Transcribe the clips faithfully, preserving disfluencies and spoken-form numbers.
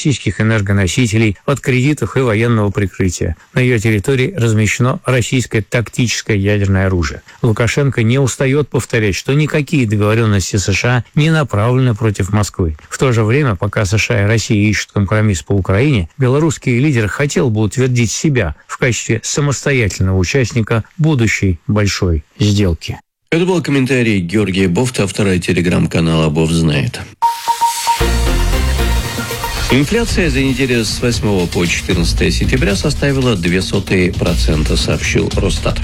российских энергоносителей от кредитов и военного прикрытия. На ее территории размещено российское тактическое ядерное оружие. Лукашенко не устает повторять, что никакие договоренности США не направлены против Москвы. В то же время, пока США и Россия ищут компромисс по Украине, белорусский лидер хотел бы утвердить себя в качестве самостоятельного участника будущей большой сделки. Это был комментарий Георгия Бофта, автора телеграм-канала «Бофт знает». Инфляция за неделю с восьмого по четырнадцатое сентября составила ноль целых две десятых процента, сообщил Росстат.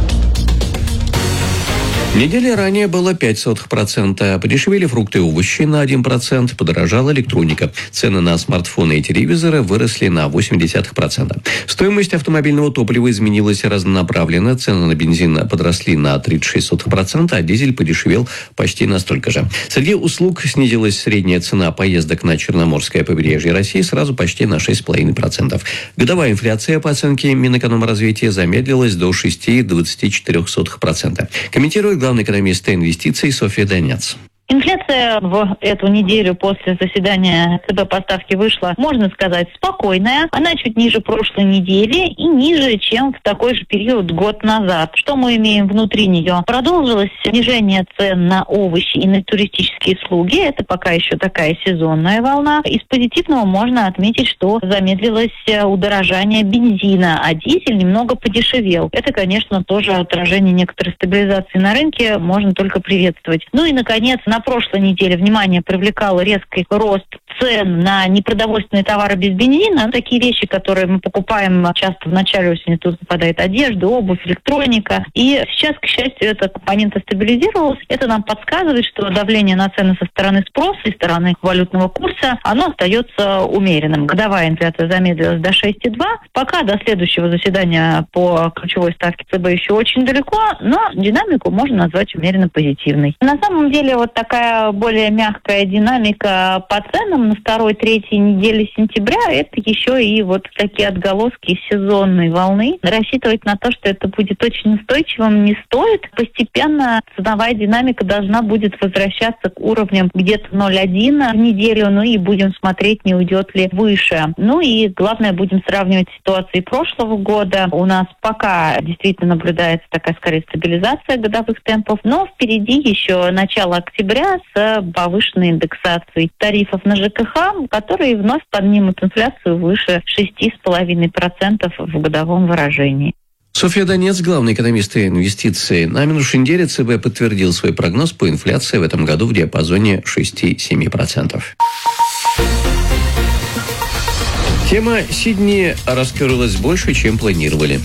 Недели ранее было пять сотых процента. Подешевели фрукты и овощи на один процент, подорожала электроника. Цены на смартфоны и телевизоры выросли на восемь десятых процента. Стоимость автомобильного топлива изменилась разнонаправленно. Цены на бензин подросли на тридцать шесть сотых процента, а дизель подешевел почти настолько же. Среди услуг снизилась средняя цена поездок на Черноморское побережье России сразу почти на шесть целых пять десятых процента. Годовая инфляция, по оценке Минэкономразвития, замедлилась до шесть целых двадцать четыре сотых процента. Комментирует главный экономист инвестиций Софья Донец. Инфляция в эту неделю после заседания ЦБ по ставке вышла, можно сказать, спокойная. Она чуть ниже прошлой недели и ниже, чем в такой же период год назад. Что мы имеем внутри нее? Продолжилось снижение цен на овощи и на туристические услуги. Это пока еще такая сезонная волна. Из позитивного можно отметить, что замедлилось удорожание бензина, а дизель немного подешевел. Это, конечно, тоже отражение некоторой стабилизации на рынке, можно только приветствовать. Ну и, наконец, на На прошлой неделе внимание привлекал резкий рост цен на непродовольственные товары без бензина. Такие вещи, которые мы покупаем часто в начале осени, тут попадает одежда, обувь, электроника. И сейчас, к счастью, эта компонента стабилизировалась. Это нам подсказывает, что давление на цены со стороны спроса и стороны валютного курса, оно остается умеренным. Годовая инфляция замедлилась до шесть целых два десятых. Пока до следующего заседания по ключевой ставке ЦБ еще очень далеко, но динамику можно назвать умеренно позитивной. На самом деле, вот так такая более мягкая динамика по ценам на второй-третьей неделе сентября, это еще и вот такие отголоски сезонной волны. Рассчитывать на то, что это будет очень устойчивым, не стоит. Постепенно ценовая динамика должна будет возвращаться к уровням где-то ноль целых один десятых в неделю, ну и будем смотреть, не уйдет ли выше. Ну и главное, будем сравнивать ситуации прошлого года. У нас пока действительно наблюдается такая, скорее, стабилизация годовых темпов, но впереди еще начало октября с повышенной индексацией тарифов на ЖКХ, которые вновь поднимут инфляцию выше шесть целых пять десятых процента в годовом выражении. Софья Донец, главный экономист инвестиций. На минувшей неделе ЦБ подтвердил свой прогноз по инфляции в этом году в диапазоне шесть целых семь десятых процента. Тема Сиднея раскрылась больше, чем планировали.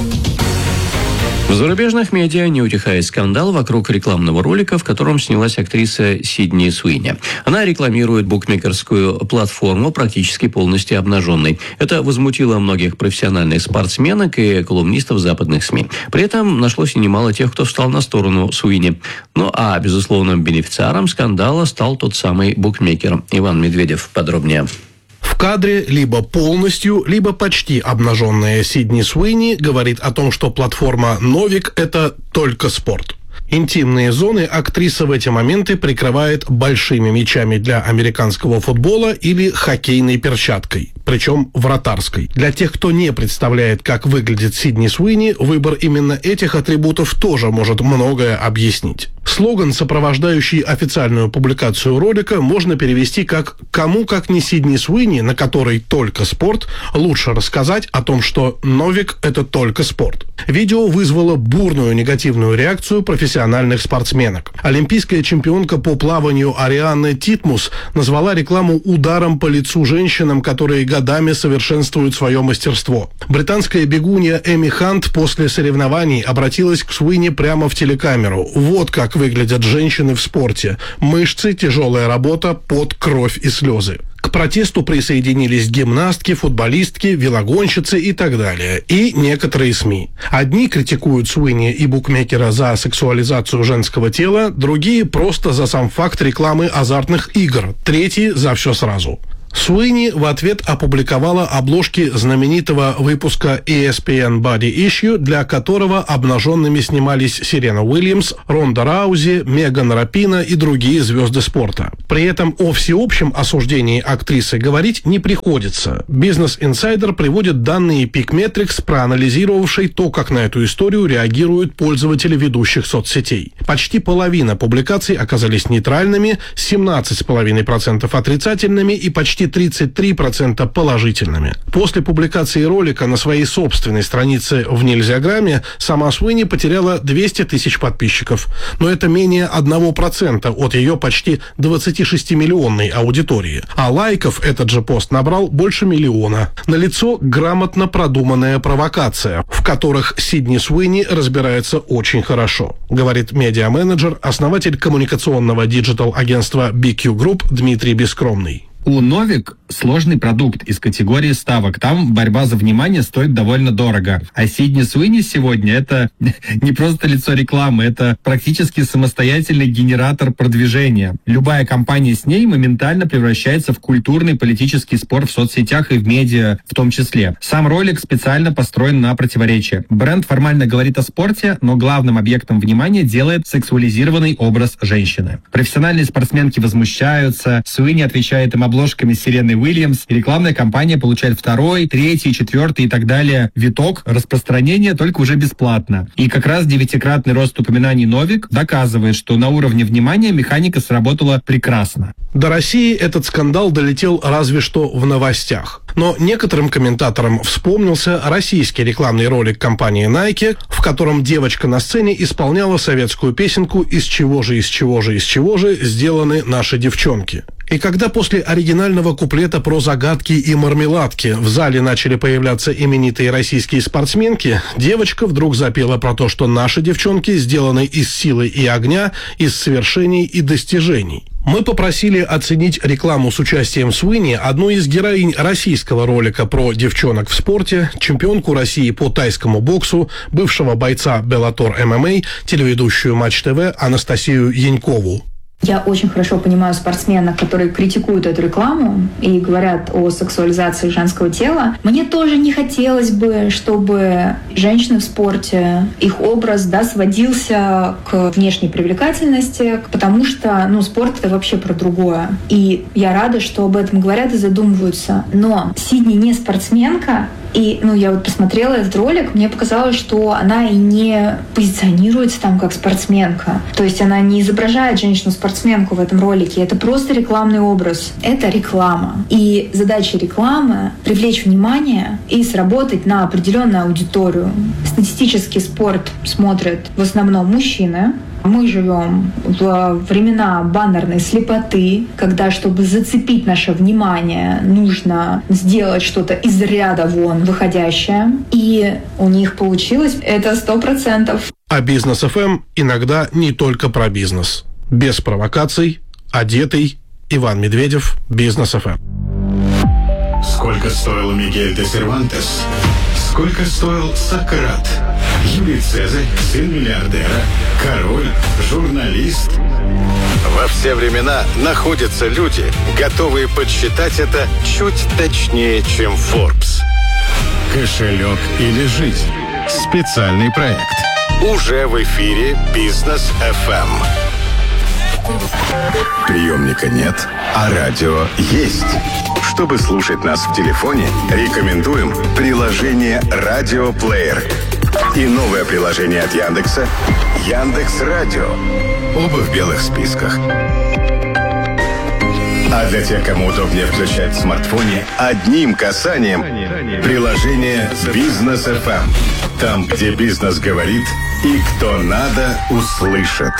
В зарубежных медиа не утихает скандал вокруг рекламного ролика, в котором снялась актриса Сидни Суини. Она рекламирует букмекерскую платформу практически полностью обнаженной. Это возмутило многих профессиональных спортсменок и колумнистов западных СМИ. При этом нашлось и немало тех, кто встал на сторону Суини. Ну а безусловным бенефициаром скандала стал тот самый букмекер. Иван Медведев подробнее. В кадре либо полностью, либо почти обнаженная Сидни Суини говорит о том, что платформа «Новик» — это только спорт. Интимные зоны актриса в эти моменты прикрывает большими мячами для американского футбола или хоккейной перчаткой, причем вратарской. Для тех, кто не представляет, как выглядит Сидни Суини, выбор именно этих атрибутов тоже может многое объяснить. Слоган, сопровождающий официальную публикацию ролика, можно перевести как «Кому, как не Сидни Суини, на которой только спорт, лучше рассказать о том, что Новик – это только спорт». Видео вызвало бурную негативную реакцию профессиональных спортсменок. Олимпийская чемпионка по плаванию Арианна Титмус назвала рекламу ударом по лицу женщинам, которые годами совершенствуют свое мастерство. Британская бегунья Эми Хант после соревнований обратилась к Суини прямо в телекамеру. Вот как выглядят женщины в спорте. Мышцы, тяжелая работа, пот, кровь и слезы. К протесту присоединились гимнастки, футболистки, велогонщицы и так далее. И некоторые СМИ. Одни критикуют Суини и букмекера за сексуализацию женского тела, другие просто за сам факт рекламы азартных игр, третьи за все сразу. Суини в ответ опубликовала обложки знаменитого выпуска и эс пи эн Body Issue, для которого обнаженными снимались Серена Уильямс, Ронда Раузи, Меган Рапино и другие звезды спорта. При этом о всеобщем осуждении актрисы говорить не приходится. Business Insider приводит данные Peakmetrics, проанализировавшей то, как на эту историю реагируют пользователи ведущих соцсетей. Почти половина публикаций оказались нейтральными, семнадцать целых пять десятых процента отрицательными и почти тридцать три процента положительными. После публикации ролика на своей собственной странице в Нельзяграме сама Суини потеряла двести тысяч подписчиков. Но это менее одного процента от ее почти двадцатишестимиллионной аудитории. А лайков этот же пост набрал больше миллиона. Налицо грамотно продуманная провокация, в которых Сидни Суини разбирается очень хорошо, говорит медиа-менеджер, основатель коммуникационного диджитал-агентства би кью Group Дмитрий Бескромный. У Новик сложный продукт из категории ставок. Там борьба за внимание стоит довольно дорого. А Сидни Суини сегодня это не просто лицо рекламы, это практически самостоятельный генератор продвижения. Любая компания с ней моментально превращается в культурный политический спор в соцсетях и в медиа в том числе. Сам ролик специально построен на противоречие. Бренд формально говорит о спорте, но главным объектом внимания делает сексуализированный образ женщины. Профессиональные спортсменки возмущаются, Суини отвечает им обложками с Сереной Уильямс, и рекламная кампания получает второй, третий, четвертый и так далее виток распространения, только уже бесплатно. И как раз девятикратный рост упоминаний Новик доказывает, что на уровне внимания механика сработала прекрасно. До России этот скандал долетел разве что в новостях. Но некоторым комментаторам вспомнился российский рекламный ролик компании Nike, в котором девочка на сцене исполняла советскую песенку «Из чего же, из чего же, из чего же сделаны наши девчонки». И когда после оригинального куплета про загадки и мармеладки в зале начали появляться именитые российские спортсменки, девочка вдруг запела про то, что наши девчонки сделаны из силы и огня, из свершений и достижений. Мы попросили оценить рекламу с участием Суини одну из героинь российского ролика про девчонок в спорте, чемпионку России по тайскому боксу, бывшего бойца Bellator эм эм а, телеведущую Матч ТВ Анастасию Янькову. Я очень хорошо понимаю спортсменов, которые критикуют эту рекламу и говорят о сексуализации женского тела. Мне тоже не хотелось бы, чтобы женщины в спорте, их образ, да, сводился к внешней привлекательности, потому что, ну, спорт — это вообще про другое. И я рада, что об этом говорят и задумываются. Но Сидни не спортсменка, и, ну, я вот посмотрела этот ролик, мне показалось, что она и не позиционируется там как спортсменка. То есть она не изображает женщину-спортсменку в этом ролике. Это просто рекламный образ. Это реклама. И задача рекламы — привлечь внимание и сработать на определенную аудиторию. Статистически спорт смотрят в основном мужчины. Мы живем в времена баннерной слепоты, когда, чтобы зацепить наше внимание, нужно сделать что-то из ряда вон выходящее. И у них получилось это сто процентов. А Бизнес эф эм иногда не только про бизнес. Без провокаций, одетый, Иван Медведев, Бизнес эф эм. Сколько стоил Мигель де Сервантес? Сколько стоил Сократ? Юлий Цезарь, сын миллиардера, король, журналист. Во все времена находятся люди, готовые подсчитать это чуть точнее, чем Forbes. Кошелек или жизнь? Специальный проект. Уже в эфире Бизнес эф эм. Приемника нет, а радио есть. Чтобы слушать нас в телефоне, рекомендуем приложение «Радиоплеер» и новое приложение от Яндекса «Яндекс.Радио». Оба в белых списках. А для тех, кому удобнее включать в смартфоне одним касанием, приложение «Бизнес эф эм». Там, где бизнес говорит и кто надо, услышит.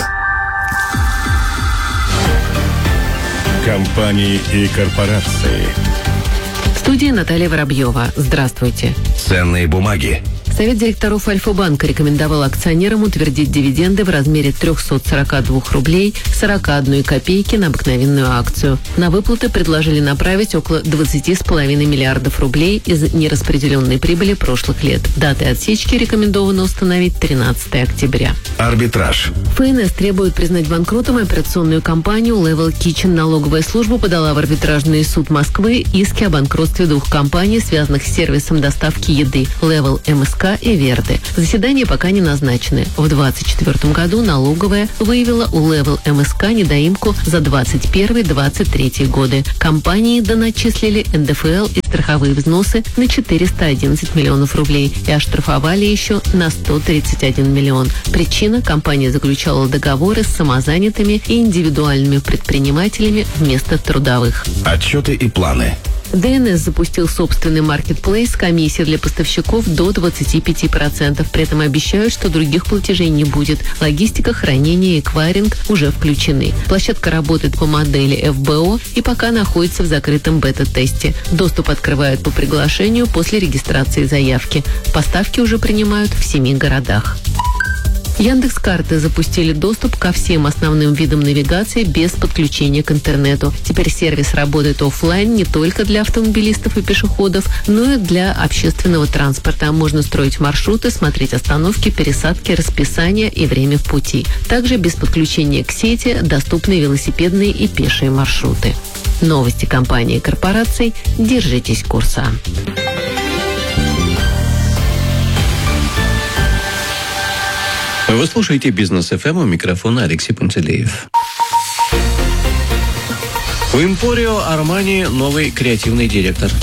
Компании и корпорации. В студии Наталья Воробьева. Здравствуйте. Ценные бумаги. Совет директоров Альфа-банка рекомендовал акционерам утвердить дивиденды в размере триста сорок два рублей сорок одной копейки на обыкновенную акцию. На выплаты предложили направить около двадцати с половиной миллиардов рублей из нераспределенной прибыли прошлых лет. Датой отсечки рекомендовано установить тринадцатого октября. Арбитраж. ФНС требует признать банкротом операционную компанию Level Kitchen. Налоговая служба подала в арбитражный суд Москвы иски о банкротстве двух компаний, связанных с сервисом доставки еды Level эм эс ка и Верды. Заседания пока не назначены. В двадцать четвёртом году налоговая выявила у Level эм эс ка недоимку за двадцать первый — двадцать третий годы. Компании доначислили эн дэ эф эл и страховые взносы на четыреста одиннадцать миллионов рублей и оштрафовали еще на сто тридцать один миллион. Причина – компания заключала договоры с самозанятыми и индивидуальными предпринимателями вместо трудовых. Отчеты и планы. дэ эн эс запустил собственный маркетплейс с комиссией для поставщиков до двадцати пяти процентов. При этом обещают, что других платежей не будет. Логистика, хранение и эквайринг уже включены. Площадка работает по модели эф бэ о и пока находится в закрытом бета-тесте. Доступ открывают по приглашению после регистрации заявки. Поставки уже принимают в семи городах. Яндекс.Карты запустили доступ ко всем основным видам навигации без подключения к интернету. Теперь сервис работает офлайн не только для автомобилистов и пешеходов, но и для общественного транспорта. Можно строить маршруты, смотреть остановки, пересадки, расписание и время в пути. Также без подключения к сети доступны велосипедные и пешие маршруты. Новости компании и корпораций. Держитесь курса. Вы слушаете «Бизнес эф эм», у микрофона Алексей Пантелеев. У Emporio Armani новый креативный директор.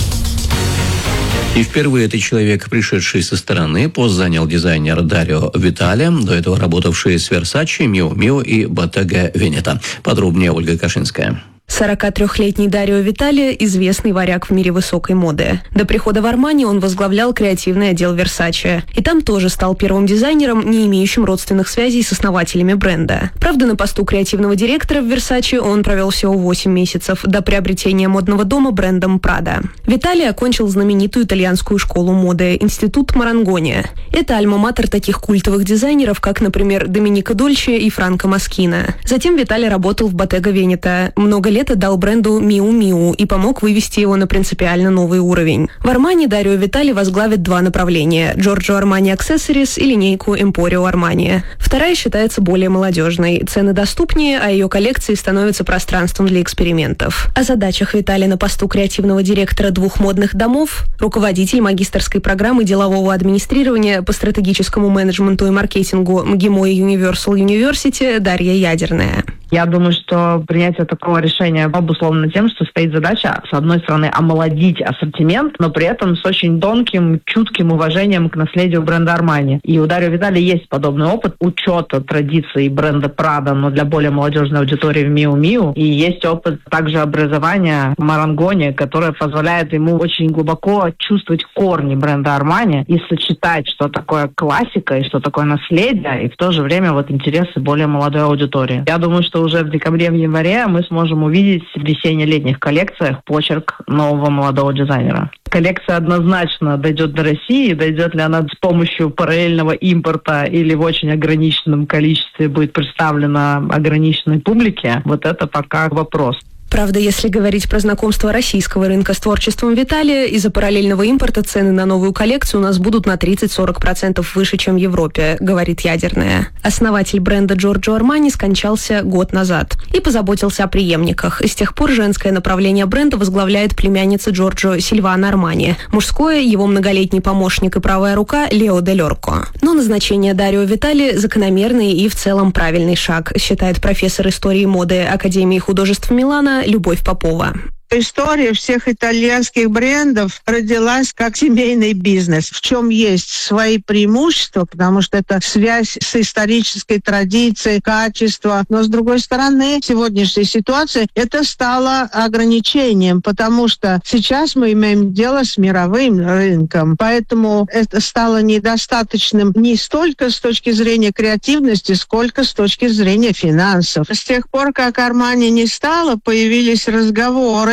И впервые это человек, пришедший со стороны. Пост занял дизайнер Дарио Витали, до этого работавший с Versace, Miu Miu и Bottega Veneta. Подробнее Ольга Кашинская. сорокатрёхлетний Дарио Витали – известный варяг в мире высокой моды. До прихода в Армани он возглавлял креативный отдел Versace. И там тоже стал первым дизайнером, не имеющим родственных связей с основателями бренда. Правда, на посту креативного директора в Versace он провел всего восемь месяцев, до приобретения модного дома брендом Prada. Витали окончил знаменитую итальянскую школу моды – Институт Марангони. Это альма-матер таких культовых дизайнеров, как, например, Доминика Дольче и Франко Москина. Затем Витали работал в Bottega Veneta. Много лет дал бренду Miu Miu и помог вывести его на принципиально новый уровень. В Армани Дарио Витали возглавит два направления – Giorgio Armani Accessories и линейку Emporio Armani. Вторая считается более молодежной. Цены доступнее, а ее коллекции становятся пространством для экспериментов. О задачах Витали на посту креативного директора двух модных домов руководитель магистерской программы делового администрирования по стратегическому менеджменту и маркетингу МГИМО и Universal University Дарья Ядерная. Я думаю, что принятие такого решения обусловлено тем, что стоит задача, с одной стороны, омолодить ассортимент, но при этом с очень тонким, чутким уважением к наследию бренда Armani. И у Дарио Витали есть подобный опыт учета традиций бренда Prada, но для более молодежной аудитории в Miu Miu. И есть опыт также образования в Марангоне, которое позволяет ему очень глубоко чувствовать корни бренда Armani и сочетать, что такое классика и что такое наследие, и в то же время вот интересы более молодой аудитории. Я думаю, что уже в декабре, в январе мы сможем увидеть в весенне-летних коллекциях почерк нового молодого дизайнера. Коллекция однозначно дойдет до России. Дойдет ли она с помощью параллельного импорта или в очень ограниченном количестве будет представлена ограниченной публике, вот это пока вопрос. Правда, если говорить про знакомство российского рынка с творчеством Виталия, из-за параллельного импорта цены на новую коллекцию у нас будут на тридцать-сорок процентов выше, чем в Европе, говорит Ядерная. Основатель бренда Giorgio Armani скончался год назад и позаботился о преемниках. С тех пор женское направление бренда возглавляет племянница Джорджо Сильвана Армани. Мужское – его многолетний помощник и правая рука Лео Дель Орко. Но назначение Дарио Витали – закономерный и в целом правильный шаг, считает профессор истории моды Академии художеств Милана Любовь Попова. История всех итальянских брендов родилась как семейный бизнес, в чем есть свои преимущества, потому что это связь с исторической традицией, качество. Но, с другой стороны, в сегодняшней ситуации это стало ограничением, потому что сейчас мы имеем дело с мировым рынком. Поэтому это стало недостаточным не столько с точки зрения креативности, сколько с точки зрения финансов. С тех пор, как Armani не стало, появились разговоры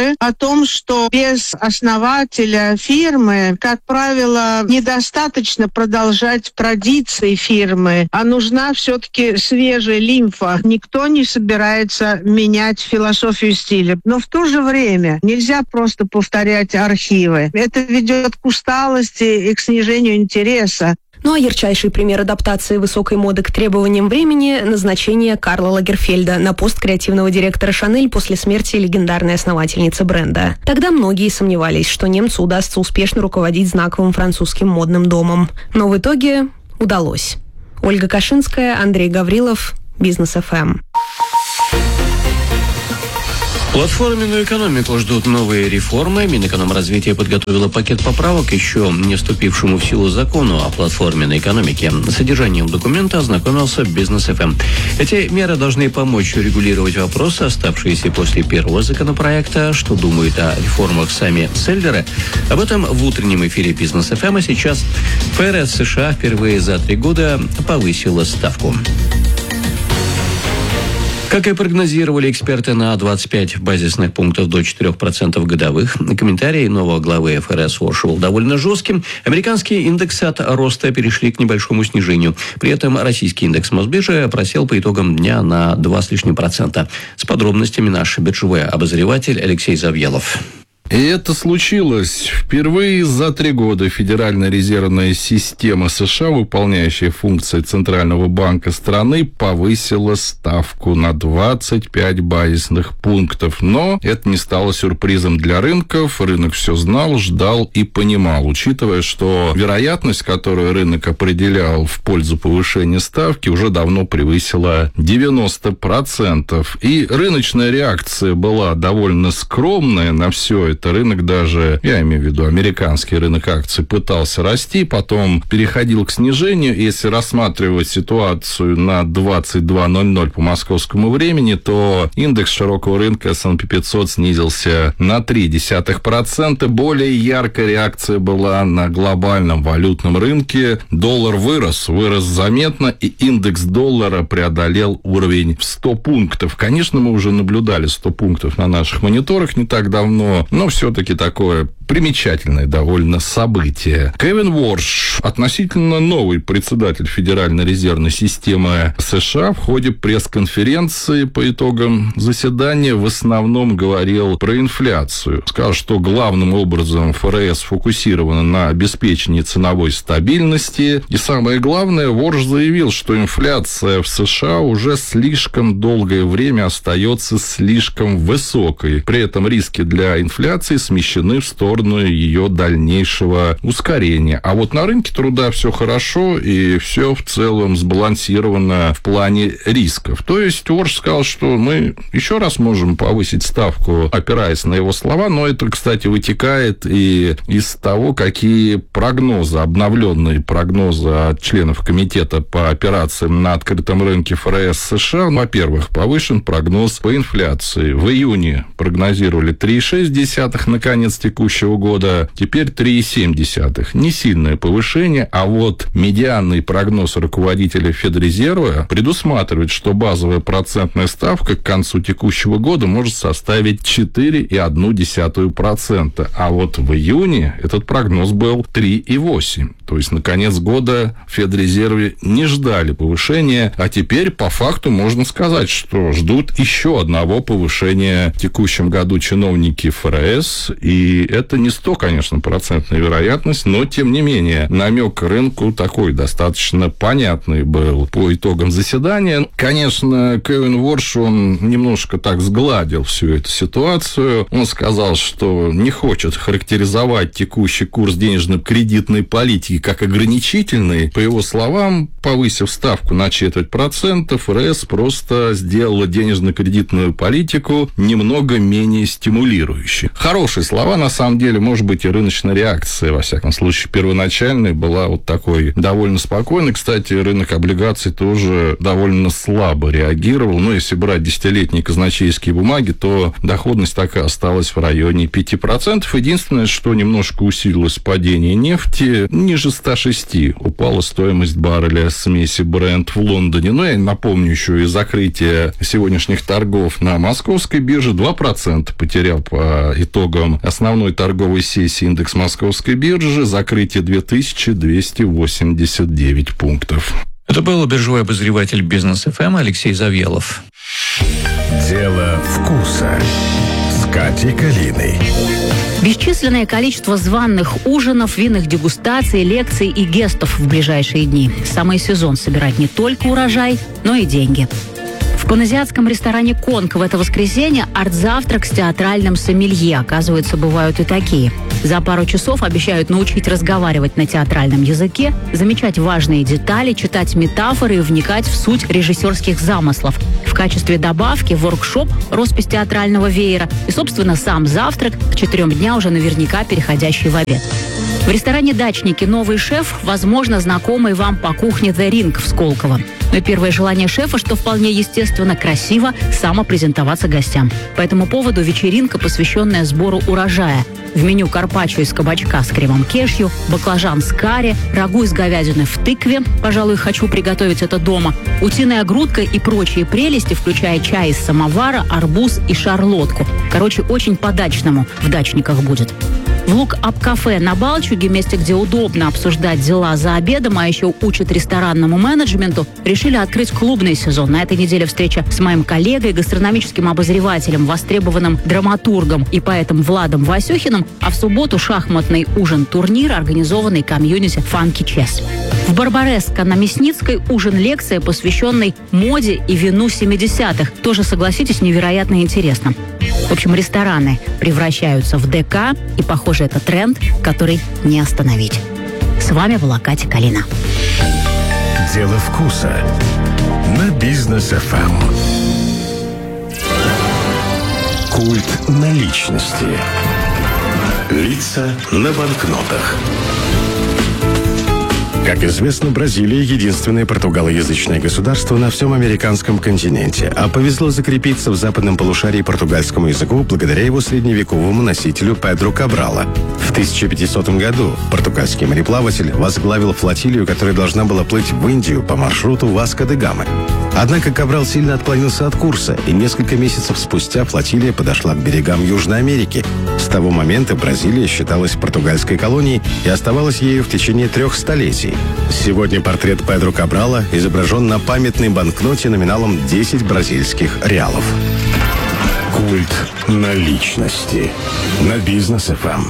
мифы о том, что без основателя фирмы, как правило, недостаточно продолжать традиции фирмы, а нужна все-таки свежая лимфа. Никто не собирается менять философию стиля. Но в то же время нельзя просто повторять архивы. Это ведет к усталости и к снижению интереса. Ну а ярчайший пример адаптации высокой моды к требованиям времени – назначение Карла Лагерфельда на пост креативного директора «Шанель» после смерти легендарной основательницы бренда. Тогда многие сомневались, что немцу удастся успешно руководить знаковым французским модным домом. Но в итоге удалось. Ольга Кашинская, Андрей Гаврилов, Бизнес эф эм. Платформенную экономику ждут новые реформы. Минэкономразвитие подготовило пакет поправок еще не вступившему в силу закону о платформенной экономике. С содержанием документа ознакомился Бизнес эф эм. Эти меры должны помочь урегулировать вопросы, оставшиеся после первого законопроекта. Что думают о реформах сами селлеры? Об этом в утреннем эфире Бизнес эф эм. А сейчас эф эр эс США впервые за три года повысила ставку. Как и прогнозировали эксперты, на двадцать пять базисных пунктов до четырех процентов годовых. Комментарий нового главы эф эр эс Warsh был довольно жестким. Американские индексы от роста перешли к небольшому снижению. При этом российский индекс Мосбиржи просел по итогам дня на два с лишним процента. С подробностями наш биржевой обозреватель Алексей Завьялов. И это случилось впервые за три года. Федеральная резервная система США, выполняющая функции Центрального банка страны, повысила ставку на двадцать пять базисных пунктов. Но это не стало сюрпризом для рынков. Рынок все знал, ждал и понимал, учитывая, что вероятность, которую рынок определял в пользу повышения ставки, уже давно превысила девяносто процентов. И рыночная реакция была довольно скромная на все это. Это рынок даже, я имею в виду американский рынок акций, пытался расти, потом переходил к снижению. Если рассматривать ситуацию на двадцать два ноль ноль по московскому времени, то индекс широкого рынка эс энд пи пятьсот снизился на ноль целых три десятых процента. Более яркая реакция была на глобальном валютном рынке. Доллар вырос, вырос заметно, и индекс доллара преодолел уровень в сто пунктов. Конечно, мы уже наблюдали сто пунктов на наших мониторах не так давно, но все-таки такое примечательное довольно событие. Кевин Warsh, относительно новый председатель Федеральной резервной системы США, в ходе пресс-конференции по итогам заседания в основном говорил про инфляцию. Сказал, что главным образом эф эр эс сфокусирована на обеспечении ценовой стабильности. И самое главное, Warsh заявил, что инфляция в США уже слишком долгое время остается слишком высокой. При этом риски для инфляции смещены в сторону ее дальнейшего ускорения. А вот на рынке труда все хорошо и все в целом сбалансировано в плане рисков. То есть Warsh сказал, что мы еще раз можем повысить ставку, опираясь на его слова, но это, кстати, вытекает и из того, какие прогнозы, обновленные прогнозы от членов комитета по операциям на открытом рынке эф эр эс США. Во-первых, повышен прогноз по инфляции. В июне прогнозировали три целых шесть десятых на конец текущего года, теперь три целых семь десятых. Не сильное повышение, а вот медианный прогноз руководителя Федрезерва предусматривает, что базовая процентная ставка к концу текущего года может составить четыре целых одна десятая процента. А вот в июне этот прогноз был три целых восемь десятых. То есть на конец года в Федрезерве не ждали повышения, а теперь по факту можно сказать, что ждут еще одного повышения в текущем году чиновники эф эр эс, и это не сто, конечно, процентная вероятность, но, тем не менее, намек рынку такой достаточно понятный был по итогам заседания. Конечно, Кевин Warsh, он немножко так сгладил всю эту ситуацию. Он сказал, что не хочет характеризовать текущий курс денежно-кредитной политики как ограничительный. По его словам, повысив ставку на четверть процента, эф эр эс просто сделала денежно-кредитную политику немного менее стимулирующей. Хорошие слова, на самом деле, может быть, и рыночная реакция, во всяком случае, первоначальная была вот такой довольно спокойной. Кстати, рынок облигаций тоже довольно слабо реагировал. Но если брать десятилетние казначейские бумаги, то доходность так и осталась в районе пяти процентов. Единственное, что немножко усилилось падение нефти, ниже ниже ста шести упала стоимость барреля смеси Brent в Лондоне. Ну, я напомню еще и закрытие сегодняшних торгов на московской бирже. два процента потерял по итогам основной торговой сессии индекс московской биржи. Закрытие две тысячи двести восемьдесят девять пунктов. Это был биржевой обозреватель Бизнес эф эм Алексей Завьялов. Дело вкуса с Катей Калиной. Бесчисленное количество званых ужинов, винных дегустаций, лекций и гестов в ближайшие дни. Самый сезон собирать не только урожай, но и деньги. В паназиатском ресторане «Конг» в это воскресенье арт-завтрак с театральным сомелье. Оказывается, бывают и такие. За пару часов обещают научить разговаривать на театральном языке, замечать важные детали, читать метафоры и вникать в суть режиссерских замыслов. В качестве добавки воркшоп, роспись театрального веера и, собственно, сам завтрак к четырем дня уже наверняка переходящий в обед. В ресторане «Дачники» новый шеф, возможно, знакомый вам по кухне «The Ring» в Сколково. Но первое желание шефа, что вполне естественно, красиво самопрезентоваться гостям. По этому поводу вечеринка, посвященная сбору урожая. В меню карпаччо из кабачка с кремом кешью, баклажан с карри, рагу из говядины в тыкве, пожалуй, хочу приготовить это дома, утиная грудка и прочие прелести, включая чай из самовара, арбуз и шарлотку. Короче, очень по-дачному в «Дачниках» будет. В Лук-Ап-кафе на Балчуге, месте, где удобно обсуждать дела за обедом, а еще учат ресторанному менеджменту, решили открыть клубный сезон. На этой неделе встреча с моим коллегой, гастрономическим обозревателем, востребованным драматургом и поэтом Владом Васюхиным, а в субботу шахматный ужин-турнир, организованный комьюнити «Фанки Чес». В Барбареско на Мясницкой ужин-лекция, посвященный моде и вину семидесятых. Тоже, согласитесь, невероятно интересно. В общем, рестораны превращаются в ДК, и, похоже, это тренд, который не остановить. С вами была Катя Калина. Дело вкуса на Бизнес эф эм. Культ наличности. Лица на банкнотах. Как известно, Бразилия – единственное португалоязычное государство на всем американском континенте, а повезло закрепиться в западном полушарии португальскому языку благодаря его средневековому носителю Педро Кабрала. В тысяча пятисотом году португальский мореплаватель возглавил флотилию, которая должна была плыть в Индию по маршруту Васко-де-Гамы. Однако Кабрал сильно отклонился от курса, и несколько месяцев спустя флотилия подошла к берегам Южной Америки. С того момента Бразилия считалась португальской колонией и оставалась ею в течение трех столетий. Сегодня портрет Педро Кабрала изображен на памятной банкноте номиналом десять бразильских реалов. Культ наличности на Бизнес эф эм.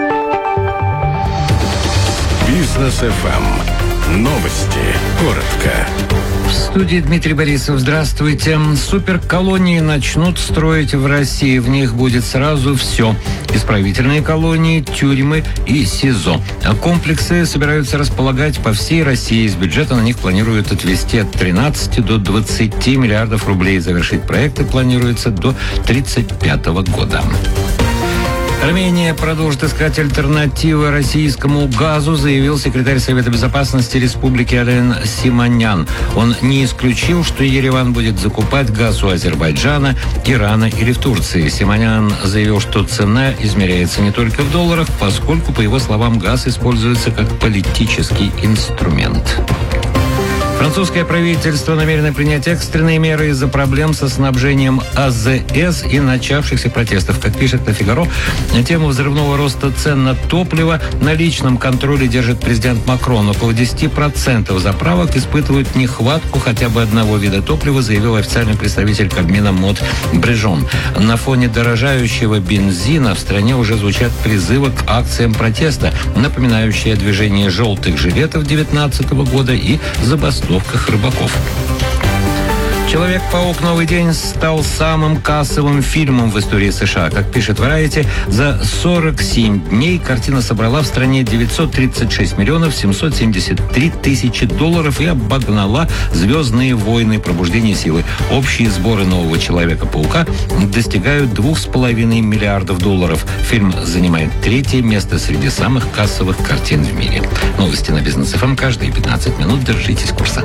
Бизнес эф эм. Новости. Коротко. В студии Дмитрий Борисов. Здравствуйте. Суперколонии начнут строить в России. В них будет сразу все. Исправительные колонии, тюрьмы и СИЗО. А комплексы собираются располагать по всей России. Из бюджета на них планируют отвести от тринадцати до двадцати миллиардов рублей. Завершить проекты планируется до тридцать пятого года. Армения продолжит искать альтернативы российскому газу, заявил секретарь Совета Безопасности Республики Ален Симонян. Он не исключил, что Ереван будет закупать газ у Азербайджана, Ирана или в Турции. Симонян заявил, что цена измеряется не только в долларах, поскольку, по его словам, газ используется как политический инструмент. Французское правительство намерено принять экстренные меры из-за проблем со снабжением АЗС и начавшихся протестов. Как пишет «Le Figaro», тему взрывного роста цен на топливо на личном контроле держит президент Макрон. Около десяти процентов заправок испытывают нехватку хотя бы одного вида топлива, заявил официальный представитель Кабмина Мод Брежон. На фоне дорожающего бензина в стране уже звучат призывы к акциям протеста, напоминающие движение желтых жилетов две тысячи девятнадцатого года и забастовку рыбаков. «Человек-паук. Новый день» стал самым кассовым фильмом в истории США. Как пишет Variety, за сорок семь дней картина собрала в стране девятьсот тридцать шесть миллионов семьсот семьдесят три тысячи долларов и обогнала «Звездные войны. Пробуждение силы». Общие сборы «Нового Человека-паука» достигают двух с половиной миллиардов долларов. Фильм занимает третье место среди самых кассовых картин в мире. Новости на Бизнес эф эм каждые пятнадцать минут. Держитесь курса.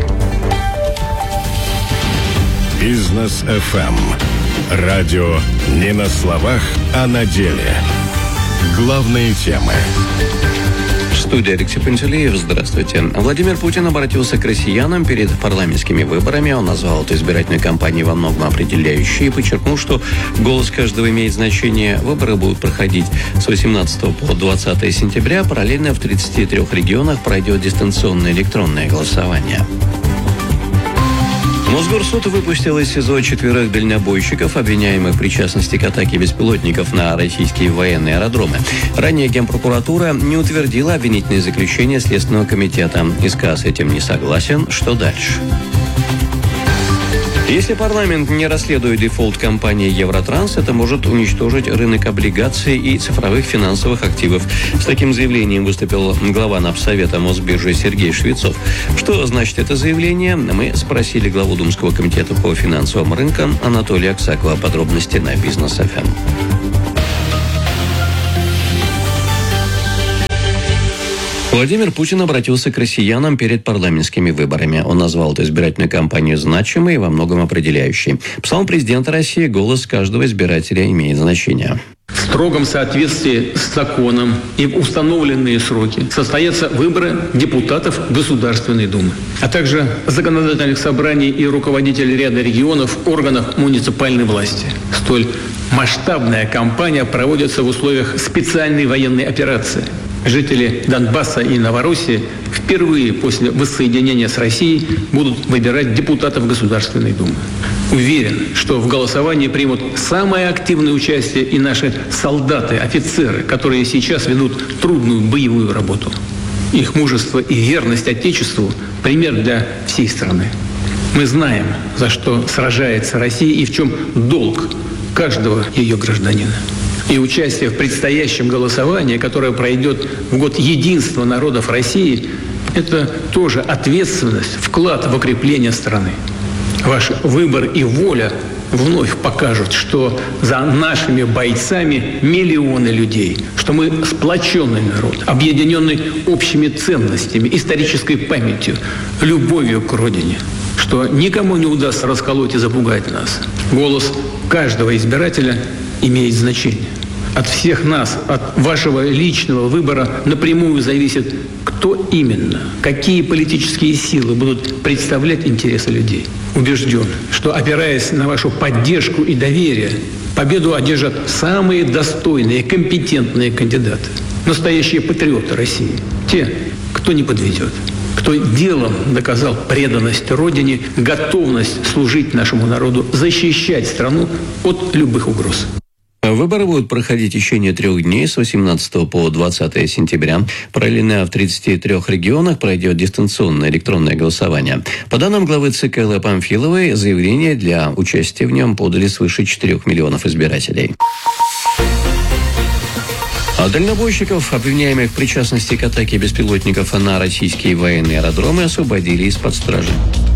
Бизнес эф эм. Радио не на словах, а на деле. Главные темы. студии Алексей Пантелеев. Здравствуйте. Владимир Путин обратился к россиянам перед парламентскими выборами. Он назвал эту избирательную кампанию во многом определяющей и подчеркнул, что голос каждого имеет значение. Выборы будут проходить с восемнадцатого по двадцатое сентября. Параллельно в тридцати трёх регионах пройдет дистанционное электронное голосование. Мосгорсуд выпустил из СИЗО четверых дальнобойщиков, обвиняемых в причастности к атаке беспилотников на российские военные аэродромы. Ранее Генпрокуратура не утвердила обвинительное заключение Следственного комитета. ИСК с этим не согласен. Что дальше? Если парламент не расследует дефолт компании «Евротранс», это может уничтожить рынок облигаций и цифровых финансовых активов. С таким заявлением выступил глава Напсовета Мосбиржи Сергей Швецов. Что значит это заявление? Мы спросили главу Думского комитета по финансовым рынкам Анатолия Аксакова. Подробности на Бизнес эф эм. Владимир Путин обратился к россиянам перед парламентскими выборами. Он назвал эту избирательную кампанию значимой и во многом определяющей. По словам президента России, голос каждого избирателя имеет значение. В строгом соответствии с законом и в установленные сроки состоятся выборы депутатов Государственной Думы, а также законодательных собраний и руководителей ряда регионов, органов муниципальной власти. Столь масштабная кампания проводится в условиях специальной военной операции. Жители Донбасса и Новороссии впервые после воссоединения с Россией будут выбирать депутатов Государственной Думы. Уверен, что в голосовании примут самое активное участие и наши солдаты, офицеры, которые сейчас ведут трудную боевую работу. Их мужество и верность Отечеству – пример для всей страны. Мы знаем, за что сражается Россия и в чем долг каждого ее гражданина. И участие в предстоящем голосовании, которое пройдет в год единства народов России, это тоже ответственность, вклад в укрепление страны. Ваш выбор и воля вновь покажут, что за нашими бойцами миллионы людей, что мы сплоченный народ, объединенный общими ценностями, исторической памятью, любовью к родине, что никому не удастся расколоть и запугать нас. Голос каждого избирателя имеет значение. От всех нас, от вашего личного выбора напрямую зависит, кто именно, какие политические силы будут представлять интересы людей. Убежден, что, опираясь на вашу поддержку и доверие, победу одержат самые достойные, компетентные кандидаты, настоящие патриоты России, те, кто не подведет, кто делом доказал преданность Родине, готовность служить нашему народу, защищать страну от любых угроз. Выборы будут проходить в течение трех дней с восемнадцатого по двадцатое сентября. Параллельно в тридцати трёх регионах пройдет дистанционное электронное голосование. По данным главы ЦК Эллы Памфиловой, заявление для участия в нем подали свыше четырёх миллионов избирателей. А дальнобойщиков, обвиняемых в причастности к атаке беспилотников на российские военные аэродромы, освободили из-под стражи.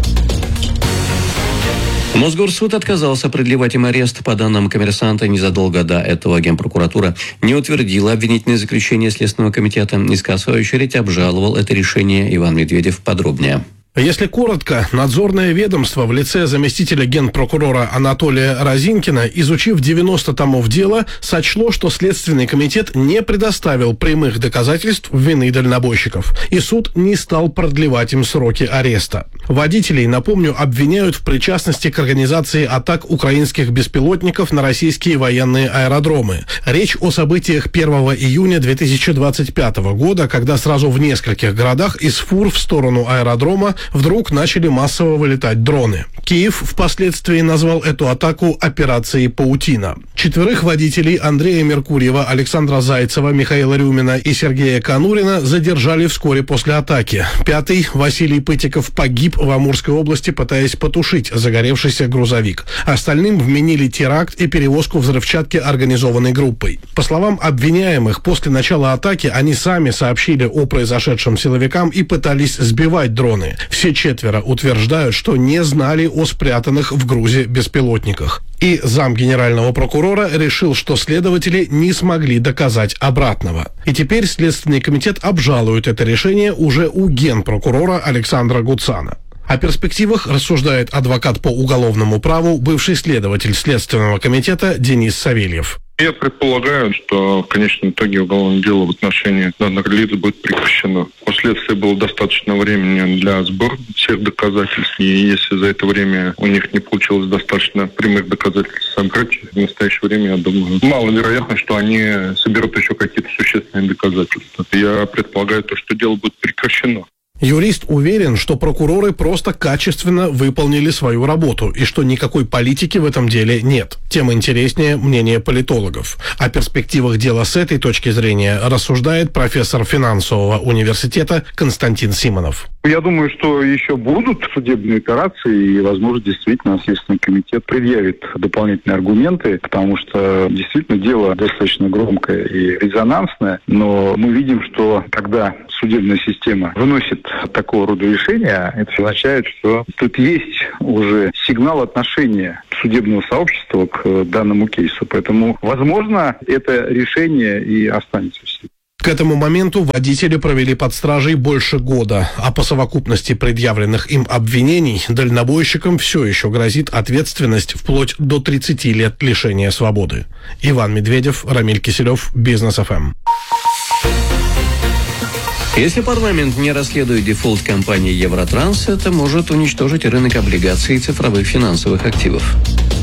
Мосгорсуд отказался продлевать им арест. По данным «Коммерсанта», незадолго до этого Генпрокуратура не утвердила обвинительное заключение Следственного комитета. ИСК, в свою очередь, обжаловал это решение. Иван Медведев подробнее. Если коротко, надзорное ведомство в лице заместителя генпрокурора Анатолия Разинкина, изучив девяносто томов дела, сочло, что Следственный комитет не предоставил прямых доказательств вины дальнобойщиков, и суд не стал продлевать им сроки ареста. Водителей, напомню, обвиняют в причастности к организации атак украинских беспилотников на российские военные аэродромы. Речь о событиях первого июня две тысячи двадцать пятого года, когда сразу в нескольких городах из фур в сторону аэродрома вдруг начали массово вылетать дроны. Киев впоследствии назвал эту атаку операцией «Паутина». Четверых водителей Андрея Меркурьева, Александра Зайцева, Михаила Рюмина и Сергея Конурина задержали вскоре после атаки. Пятый, Василий Пытиков, погиб в Амурской области, пытаясь потушить загоревшийся грузовик. Остальным вменили теракт и перевозку взрывчатки организованной группой. По словам обвиняемых, после начала атаки они сами сообщили о произошедшем силовикам и пытались сбивать дроны. Все четверо утверждают, что не знали о спрятанных в грузе беспилотниках. И зам генерального прокурора решил, что следователи не смогли доказать обратного. И теперь Следственный комитет обжалует это решение уже у генпрокурора Александра Гуцана. О перспективах рассуждает адвокат по уголовному праву, бывший следователь Следственного комитета Денис Савельев. Я предполагаю, что в конечном итоге уголовное дело в отношении данных лиц будет прекращено. У следствия было достаточно времени для сбора всех доказательств, и если за это время у них не получилось достаточно прямых доказательств собрать, в настоящее время, я думаю, маловероятно, что они соберут еще какие-то существенные доказательства. Я предполагаю, то, что дело будет прекращено. Юрист уверен, что прокуроры просто качественно выполнили свою работу и что никакой политики в этом деле нет. Тем интереснее мнение политологов. О перспективах дела с этой точки зрения рассуждает профессор финансового университета Константин Симонов. Я думаю, что еще будут судебные операции, и, возможно, действительно Следственный комитет предъявит дополнительные аргументы, потому что действительно дело достаточно громкое и резонансное, но мы видим, что когда судебная система выносит такого рода решения, это означает, что тут есть уже сигнал отношения судебного сообщества к данному кейсу. Поэтому, возможно, это решение и останется в силе. К этому моменту водители провели под стражей больше года, а по совокупности предъявленных им обвинений дальнобойщикам все еще грозит ответственность вплоть до тридцати лет лишения свободы. Иван Медведев, Рамиль Киселев, Бизнес эф эм. Если парламент не расследует дефолт компании «Евротранс», это может уничтожить рынок облигаций и цифровых финансовых активов.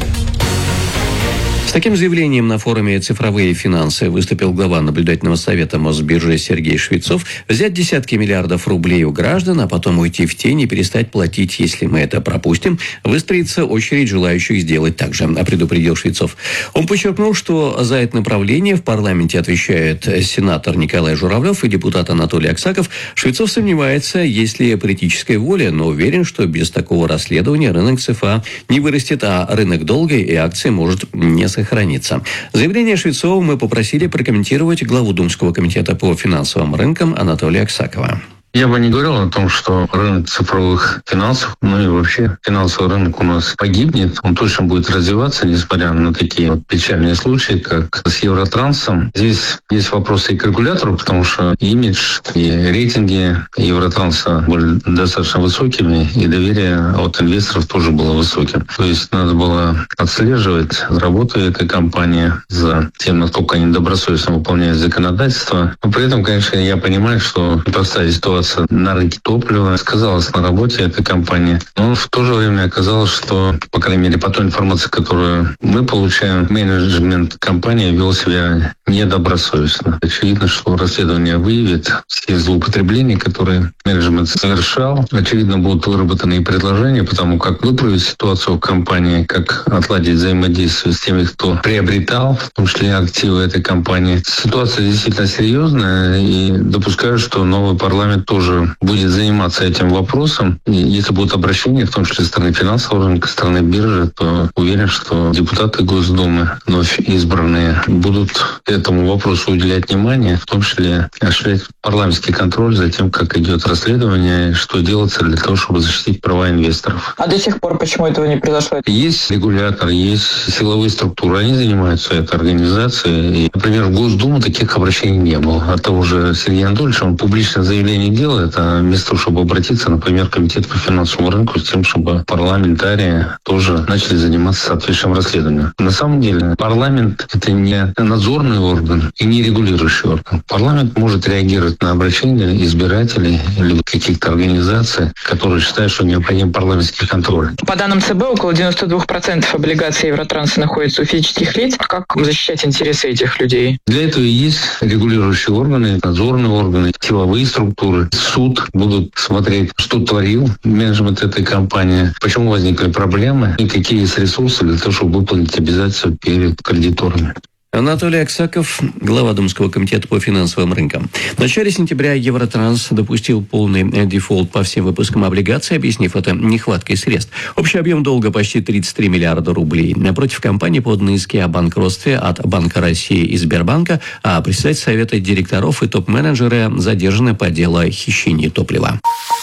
С таким заявлением на форуме «Цифровые финансы» выступил глава наблюдательного совета Мосбиржи Сергей Швецов. Взять десятки миллиардов рублей у граждан, а потом уйти в тень и перестать платить, если мы это пропустим, выстроится очередь желающих сделать так же, предупредил Швецов. Он подчеркнул, что за это направление в парламенте отвечает сенатор Николай Журавлев и депутат Анатолий Аксаков. Швецов сомневается, есть ли политическая воля, но уверен, что без такого расследования рынок ЦФА не вырастет, а рынок долга и акций может не сохраниться. Заявление Швецова мы попросили прокомментировать главу Думского комитета по финансовым рынкам Анатолия Аксакова. Я бы не говорил о том, что рынок цифровых финансов, ну и вообще финансовый рынок у нас погибнет. Он точно будет развиваться, несмотря на такие вот печальные случаи, как с Евротрансом. Здесь есть вопросы и к регулятору, потому что имидж и рейтинги Евротранса были достаточно высокими, и доверие от инвесторов тоже было высоким. То есть надо было отслеживать работу этой компании за тем, насколько они добросовестно выполняют законодательство. Но при этом, конечно, я понимаю, что непростая ситуация на рынке топлива сказалась на работе этой компании. Но в то же время оказалось, что, по крайней мере, по той информации, которую мы получаем, менеджмент компании вел себя недобросовестно. Очевидно, что расследование выявит все злоупотребления, которые менеджмент совершал. Очевидно, будут выработаны и предложения по тому, как выправить ситуацию в компании, как отладить взаимодействие с теми, кто приобретал, в том числе активы этой компании. Ситуация действительно серьезная, и допускаю, что новый парламент тоже будет заниматься этим вопросом. И если будут обращения, в том числе со стороны финансового рынка, со стороны биржи, то уверен, что депутаты Госдумы, вновь избранные, будут этому вопросу уделять внимание, в том числе осуществлять парламентский контроль за тем, как идет расследование, что делается для того, чтобы защитить права инвесторов. А до сих пор почему этого не произошло? Есть регулятор, есть силовые структуры, они занимаются этой организацией. И, например, в Госдуму таких обращений не было. От того же Сергея Анатольевича он публичное заявление делает, а вместо того, чтобы обратиться, например, в Комитет по финансовому рынку, с тем, чтобы парламентарии тоже начали заниматься соответствующим расследованием. На самом деле парламент — это не надзорный орган и не регулирующий орган. Парламент может реагировать на обращения избирателей или каких-то организаций, которые считают, что необходим парламентский контроль. По данным ЦБ, около девяносто два процента облигаций Евротранса находится у физических лиц. Как защищать интересы этих людей? Для этого и есть регулирующие органы, надзорные органы, силовые структуры. Суд будут смотреть, что творил менеджмент этой компании, почему возникли проблемы и какие есть ресурсы для того, чтобы выполнить обязательства перед кредиторами. Анатолий Аксаков, глава Думского комитета по финансовым рынкам. В начале сентября Евротранс допустил полный дефолт по всем выпускам облигаций, объяснив это нехваткой средств. Общий объем долга почти тридцать три миллиарда рублей. Напротив компании поданы иски о банкротстве от Банка России и Сбербанка, а председатель совета директоров и топ-менеджеры задержаны по делу о хищении топлива.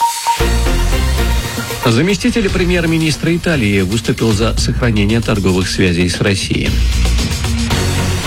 Заместитель премьер-министра Италии выступил за сохранение торговых связей с Россией.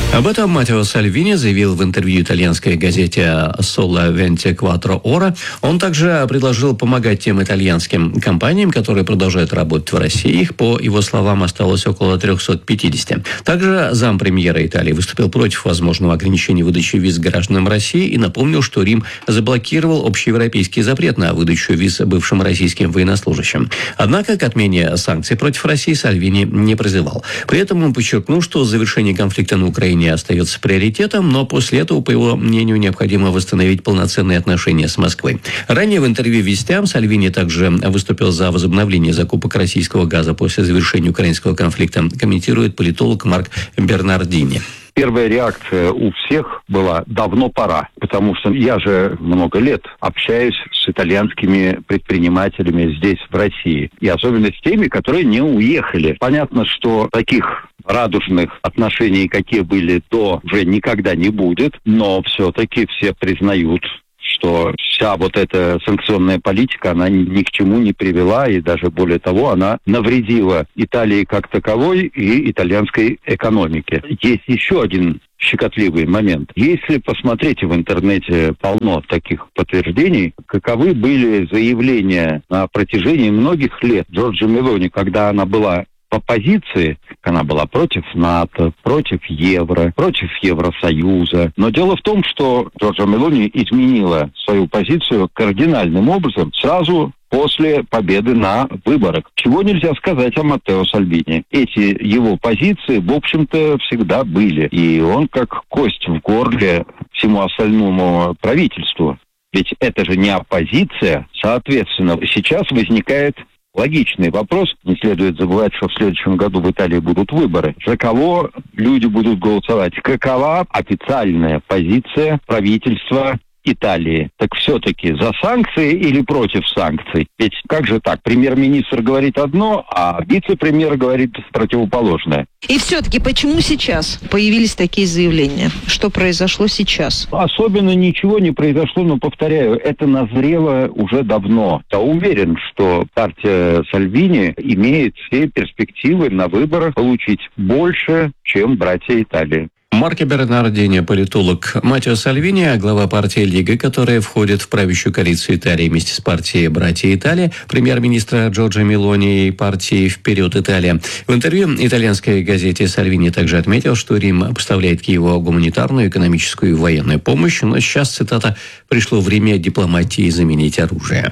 Об этом Маттео Сальвини заявил в интервью итальянской газете «Соло вентикваттро Ора». Он также предложил помогать тем итальянским компаниям, которые продолжают работать в России. Их, по его словам, осталось около триста пятьдесят. Также зампремьера Италии выступил против возможного ограничения выдачи виз гражданам России и напомнил, что Рим заблокировал общеевропейский запрет на выдачу виз бывшим российским военнослужащим. Однако к отмене санкций против России Сальвини не призывал. При этом он подчеркнул, что завершение конфликта на Украине остается приоритетом, но после этого, по его мнению, необходимо восстановить полноценные отношения с Москвой. Ранее в интервью «Вестям» Сальвини также выступил за возобновление закупок российского газа после завершения украинского конфликта, комментирует политолог Марк Бернардини. Первая реакция у всех была «давно пора», потому что я же много лет общаюсь с итальянскими предпринимателями здесь, в России, и особенно с теми, которые не уехали. Понятно, что таких радужных отношений, какие были до, уже никогда не будет, но все-таки все признают, что вся вот эта санкционная политика, она ни к чему не привела, и даже более того, она навредила Италии как таковой и итальянской экономике. Есть еще один щекотливый момент. Если посмотрите в интернете, полно таких подтверждений, каковы были заявления на протяжении многих лет Джорджа Мелони, когда она была по позиции, она была против НАТО, против евро, против Евросоюза. Но дело в том, что Джорджа Мелони изменила свою позицию кардинальным образом сразу после победы на выборах. Чего нельзя сказать о Маттео Сальвини. Эти его позиции, в общем-то, всегда были. И он как кость в горле всему остальному правительству. Ведь это же не оппозиция. Соответственно, сейчас возникает логичный вопрос. Не следует забывать, что в следующем году в Италии будут выборы. За кого люди будут голосовать? Какова официальная позиция правительства Италии? Так все-таки за санкции или против санкций? Ведь как же так? Премьер-министр говорит одно, а вице-премьер говорит противоположное. И все-таки почему сейчас появились такие заявления? Что произошло сейчас? Особенно ничего не произошло, но, повторяю, это назрело уже давно. Я уверен, что партия Сальвини имеет все перспективы на выборах получить больше, чем братья Италии. Марко Бернардини, политолог. Маттео Сальвини, глава партии Лига, которая входит в правящую коалицию Италии вместе с партией «Братья Италии», премьер-министра Джорджа Мелони и партии «Вперед, Италия». В интервью итальянской газете Сальвини также отметил, что Рим поставляет Киеву гуманитарную, экономическую и военную помощь, но сейчас, цитата, «пришло время дипломатии заменить оружие».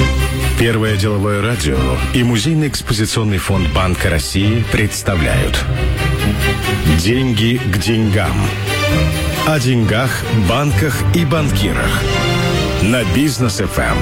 Первое деловое радио и Музейный экспозиционный фонд Банка России представляют «Деньги к деньгам». О деньгах, банках и банкирах. На Бизнес-эф эм.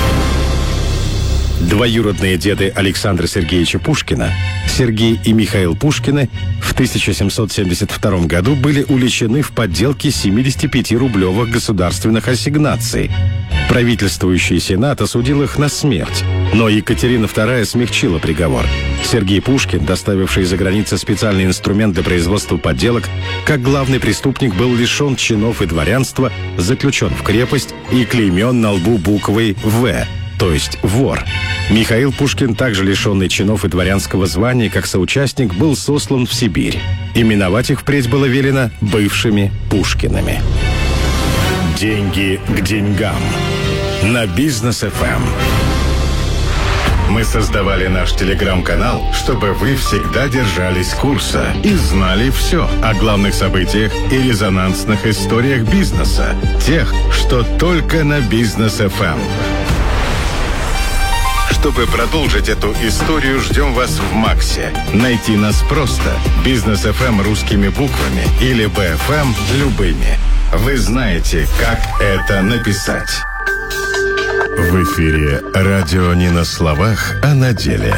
Двоюродные деды Александра Сергеевича Пушкина, Сергей и Михаил Пушкины, в тысяча семьсот семьдесят втором году были уличены в подделке семидесятипятирублевых государственных ассигнаций. Правительствующий Сенат осудил их на смерть, но Екатерина вторая смягчила приговор. Сергей Пушкин, доставивший из-за границы специальный инструмент для производства подделок, как главный преступник был лишен чинов и дворянства, заключен в крепость и клеймен на лбу буквой «В», то есть вор. Михаил Пушкин, также лишенный чинов и дворянского звания, как соучастник, был сослан в Сибирь. Именовать их впредь было велено бывшими Пушкинами. Деньги к деньгам. На Бизнес-эф эм. Мы создавали наш телеграм-канал, чтобы вы всегда держались курса и знали все о главных событиях и резонансных историях бизнеса. Тех, что только на Бизнес-эф эм. Чтобы продолжить эту историю, ждем вас в Максе. Найти нас просто. Бизнес-эф эм русскими буквами или би эф эм любыми. Вы знаете, как это написать. В эфире радио не на словах, а на деле.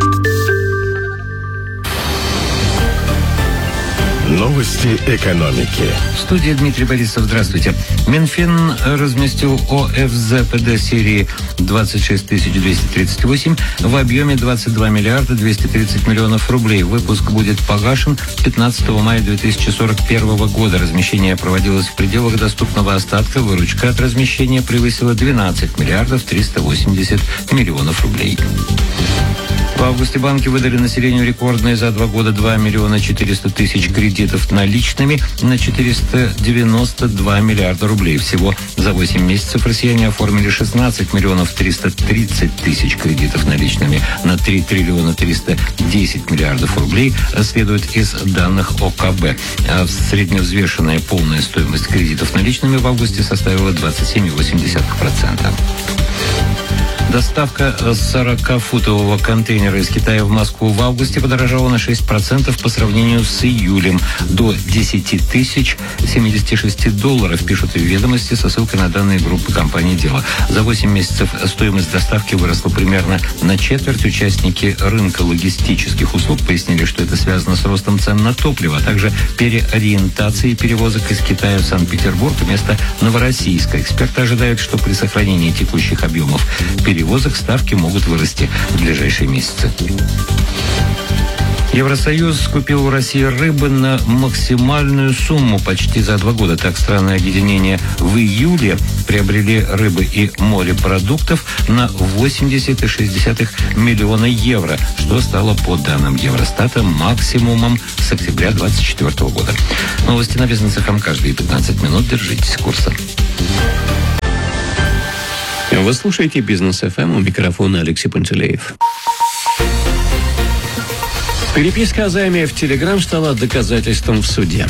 Новости экономики. В студии Дмитрий Борисов. Здравствуйте. Минфин разместил о эф зэ пэ дэ серии двадцать шесть тысяч двести тридцать восемь в объеме двадцать два миллиарда двести тридцать миллионов рублей. Выпуск будет погашен пятнадцатого мая две тысячи сорок первого года. Размещение проводилось в пределах доступного остатка. Выручка от размещения превысила двенадцать миллиардов триста восемьдесят миллионов рублей. В августе банки выдали населению рекордные за два года два миллиона четыреста тысяч кредитов наличными на четыреста девяносто два миллиарда рублей. Всего за восемь месяцев россияне оформили шестнадцать миллионов триста тридцать тысяч кредитов наличными на три триллиона триста десять миллиардов рублей, следует из данных о ка бэ. А средневзвешенная полная стоимость кредитов наличными в августе составила двадцать семь целых восемь десятых процента. Доставка сорокафутового контейнера из Китая в Москву в августе подорожала на шесть процентов по сравнению с июлем, до десять тысяч семьдесят шесть долларов, пишут в «Ведомости» со ссылкой на данные группы компании «Дело». За восемь месяцев стоимость доставки выросла примерно на четверть. Участники рынка логистических услуг пояснили, что это связано с ростом цен на топливо, а также переориентацией перевозок из Китая в Санкт-Петербург вместо Новороссийска. Эксперты ожидают, что при сохранении текущих объемов перевозок перевозок ставки могут вырасти в ближайшие месяцы. Евросоюз скупил у России рыбы на максимальную сумму почти за два года. Так, страны объединения в июле приобрели рыбы и морепродуктов на восемьдесят целых шесть десятых миллиона евро, что стало, по данным Евростата, максимумом с октября двадцать четвёртого года. Новости на Бизнес эф эм каждые пятнадцать минут. Держитесь курса. Вы слушаете Бизнес эф эм, у микрофона Алексей Пантелеев. Переписка о займе в Телеграм стала доказательством в суде.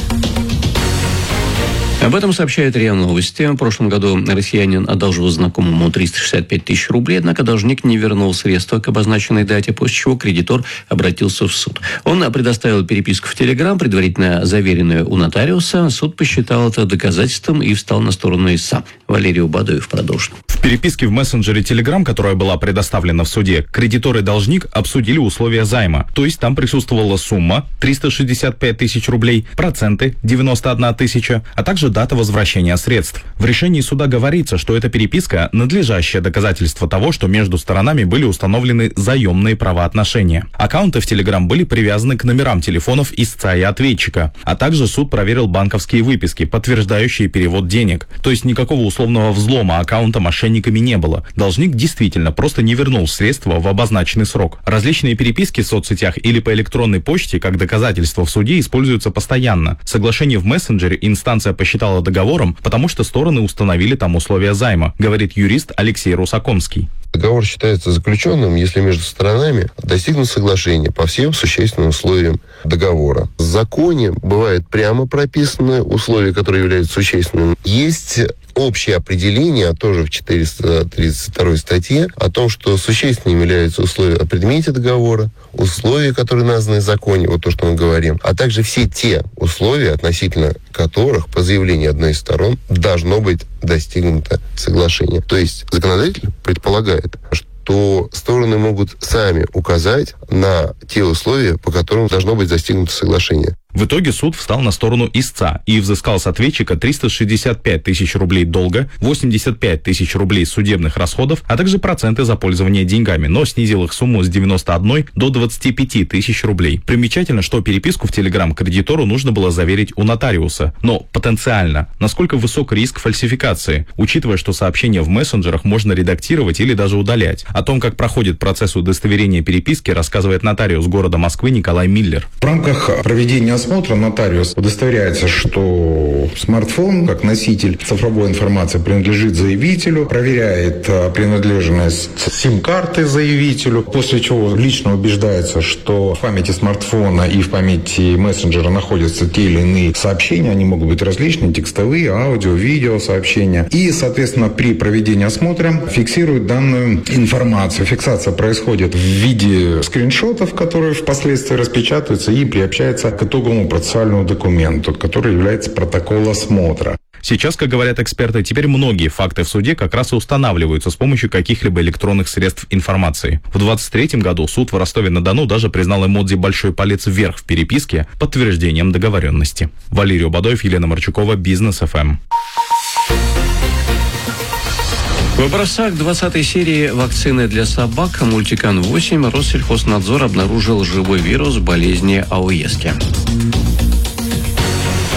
Об этом сообщает РИА Новости. В прошлом году россиянин одолжил знакомому триста шестьдесят пять тысяч рублей, однако должник не вернул средства к обозначенной дате, после чего кредитор обратился в суд. Он предоставил переписку в Телеграм, предварительно заверенную у нотариуса. Суд посчитал это доказательством и встал на сторону истца. Валерий Убадоев продолжит. В переписке в мессенджере Telegram, которая была предоставлена в суде, кредитор и должник обсудили условия займа. То есть там присутствовала сумма триста шестьдесят пять тысяч рублей, проценты девяносто одна тысяча, а также дата возвращения средств. В решении суда говорится, что эта переписка – надлежащее доказательство того, что между сторонами были установлены заемные правоотношения. Аккаунты в Telegram были привязаны к номерам телефонов истца и ответчика, а также суд проверил банковские выписки, подтверждающие перевод денег. То есть никакого условного взлома аккаунта мошенниками не было. Должник действительно просто не вернул средства в обозначенный срок. Различные переписки в соцсетях или по электронной почте как доказательство в суде используются постоянно. Соглашение в мессенджере инстанция посчитала договором, потому что стороны установили там условия займа, говорит юрист Алексей Русакомский. Договор считается заключенным, если между сторонами достигнут соглашения по всем существенным условиям договора. В законе бывает прямо прописаны условия, которые являются существенными. Есть общее определение, тоже в четыреста тридцать второй статье, о том, что существенными являются условия о предмете договора, условия, которые названы в законе, вот то, что мы говорим, а также все те условия, относительно которых по заявлению одной из сторон должно быть достигнуто соглашение. То есть законодатель предполагает, что стороны могут сами указать на те условия, по которым должно быть достигнуто соглашение. В итоге суд встал на сторону истца и взыскал с ответчика триста шестьдесят пять тысяч рублей долга, восемьдесят пять тысяч рублей судебных расходов, а также проценты за пользование деньгами, но снизил их сумму с девяноста одной до двадцати пяти тысяч рублей. Примечательно, что переписку в Telegram кредитору нужно было заверить у нотариуса. Но потенциально, насколько высок риск фальсификации, учитывая, что сообщения в мессенджерах можно редактировать или даже удалять. О том, как проходит процесс удостоверения переписки, рассказывает нотариус города Москвы Николай Миллер. В рамках проведения осмотра нотариус удостоверяется, что смартфон, как носитель цифровой информации, принадлежит заявителю, проверяет принадлежность сим-карты заявителю, после чего лично убеждается, что в памяти смартфона и в памяти мессенджера находятся те или иные сообщения, они могут быть различные, текстовые, аудио, видео сообщения, и, соответственно, при проведении осмотра фиксирует данную информацию. Фиксация происходит в виде скриншотов, которые впоследствии распечатываются и приобщаются к итогу процессуальному документу, который является протокол осмотра. Сейчас, как говорят эксперты, теперь многие факты в суде как раз и устанавливаются с помощью каких-либо электронных средств информации. В двадцать третьем году суд в Ростове-на-Дону даже признал эмодзи «большой палец вверх» в переписке подтверждением договоренности. Валерий Убадоев, Елена Марчукова, Бизнес эф эм. В образцах двадцатой серии вакцины для собак Мультикан восемь Россельхознадзор обнаружил живой вирус болезни Ауески.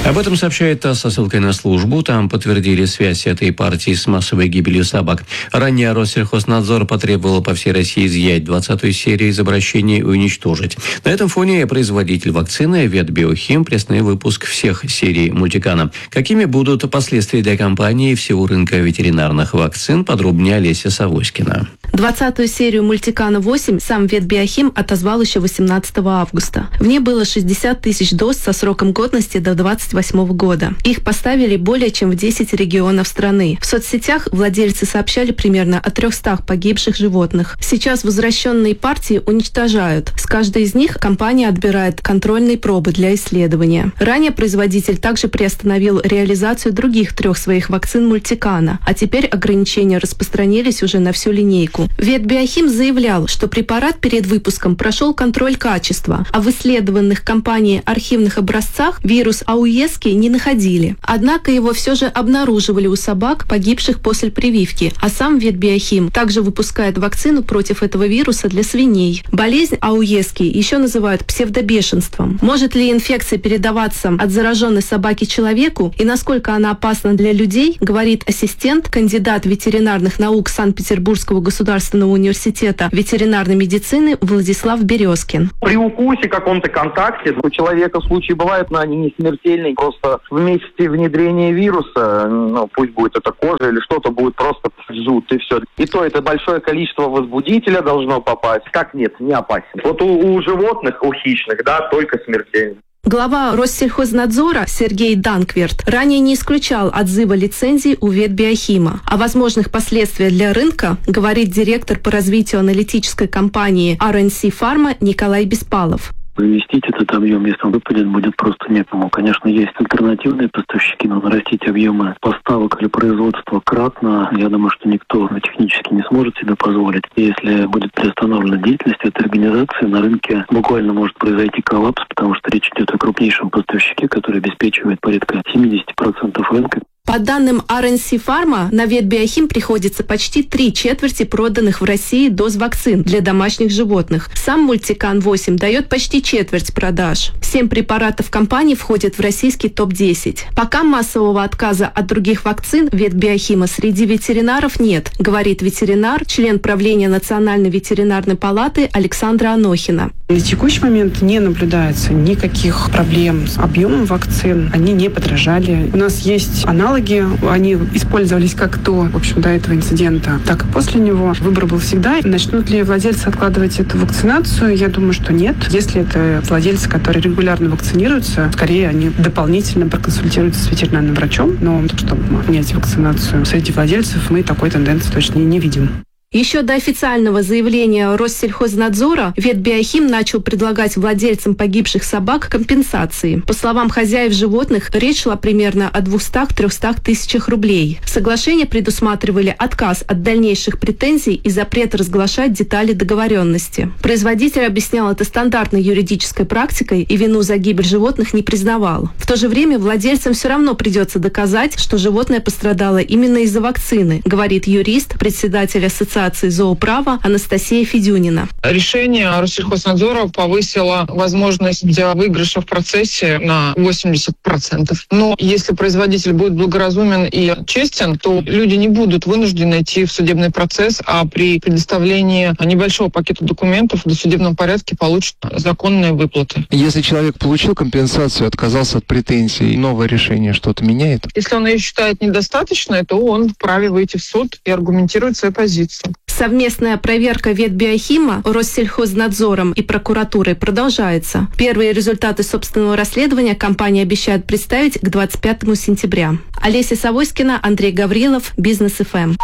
Об этом сообщает ТАСС со ссылкой на службу. Там подтвердили связь этой партии с массовой гибелью собак. Ранее Россельхознадзор потребовал по всей России изъять двадцатую серию из обращений и уничтожить. На этом фоне производитель вакцины Ветбиохим приостановил выпуск всех серий мультикана. Какими будут последствия для компании и всего рынка ветеринарных вакцин, подробнее Олеся Савоськина. двадцатую серию мультикана восемь сам Ветбиохим отозвал еще восемнадцатого августа. В ней было шестьдесят тысяч доз со сроком годности до двадцать восьмого года. Их поставили более чем в десять регионов страны. В соцсетях владельцы сообщали примерно о трехстах погибших животных. Сейчас возвращенные партии уничтожают. С каждой из них компания отбирает контрольные пробы для исследования. Ранее производитель также приостановил реализацию других трех своих вакцин мультикана, а теперь ограничения распространились уже на всю линейку. Ветбиохим заявлял, что препарат перед выпуском прошел контроль качества, а в исследованных компанией архивных образцах вирус ауески не находили. Однако его все же обнаруживали у собак, погибших после прививки, а сам Ветбиохим также выпускает вакцину против этого вируса для свиней. Болезнь ауески еще называют псевдобешенством. Может ли инфекция передаваться от зараженной собаки человеку и насколько она опасна для людей, говорит ассистент, кандидат ветеринарных наук Санкт-Петербургского государственного университета ветеринарной медицины Владислав Березкин. При укусе, каком-то контакте у человека случаи бывают, но они не смертельные. Просто в месте внедрения вируса, ну пусть будет это кожа или что-то, будет просто зуд и все. И то это большое количество возбудителя должно попасть. Как нет, не опасен. Вот у, у животных, у хищных, да, только смертельно. Глава Россельхознадзора Сергей Данкверт ранее не исключал отзыва лицензий у Ветбиохима. О возможных последствиях для рынка говорит директор по развитию аналитической компании ар эн си Pharma Николай Беспалов. Заместить этот объем, если он выпадет, будет просто некому. Конечно, есть альтернативные поставщики, но нарастить объемы поставок или производства кратно, я думаю, что никто технически не сможет себе позволить. Если будет приостановлена деятельность этой организации, на рынке буквально может произойти коллапс, потому что речь идет о крупнейшем поставщике, который обеспечивает порядка семьдесят процентов рынка. По данным ар эн си Pharma, на Ветбиохим приходится почти три четверти проданных в России доз вакцин для домашних животных. Сам мультикан восемь дает почти четверть продаж. Семь препаратов компании входят в российский топ десять. Пока массового отказа от других вакцин Ветбиохима среди ветеринаров нет, говорит ветеринар, член правления Национальной ветеринарной палаты Александра Анохина. На текущий момент не наблюдается никаких проблем с объемом вакцин. Они не подорожали. У нас есть аналоги. Они использовались как до, в общем, до этого инцидента, так и после него. Выбор был всегда. Начнут ли владельцы откладывать эту вакцинацию? Я думаю, что нет. Если это владельцы, которые регулярно вакцинируются, скорее они дополнительно проконсультируются с ветеринарным врачом. Но чтобы менять вакцинацию среди владельцев, мы такой тенденции точно не видим. Еще до официального заявления Россельхознадзора Ветбиохим начал предлагать владельцам погибших собак компенсации. По словам хозяев животных, речь шла примерно о двухстах-трехстах тысячах рублей. Соглашения предусматривали отказ от дальнейших претензий и запрет разглашать детали договоренности. Производитель объяснял это стандартной юридической практикой и вину за гибель животных не признавал. В то же время владельцам все равно придется доказать, что животное пострадало именно из-за вакцины, говорит юрист, председатель ассоциации Ассоциации зооправа Анастасия Федюнина. Решение Россельхознадзора повысило возможность выигрыша в процессе на восемьдесят процентов. Но если производитель будет благоразумен и честен, то люди не будут вынуждены идти в судебный процесс, а при предоставлении небольшого пакета документов в досудебном порядке получат законные выплаты. Если человек получил компенсацию, отказался от претензий, новое решение что-то меняет? Если он ее считает недостаточной, то он вправе выйти в суд и аргументировать свою позицию. Совместная проверка Ветбиохима Россельхознадзором и прокуратурой продолжается. Первые результаты собственного расследования компания обещает представить к двадцать пятому сентября. Олеся Савоськина, Андрей Гаврилов, Бизнес эф эм.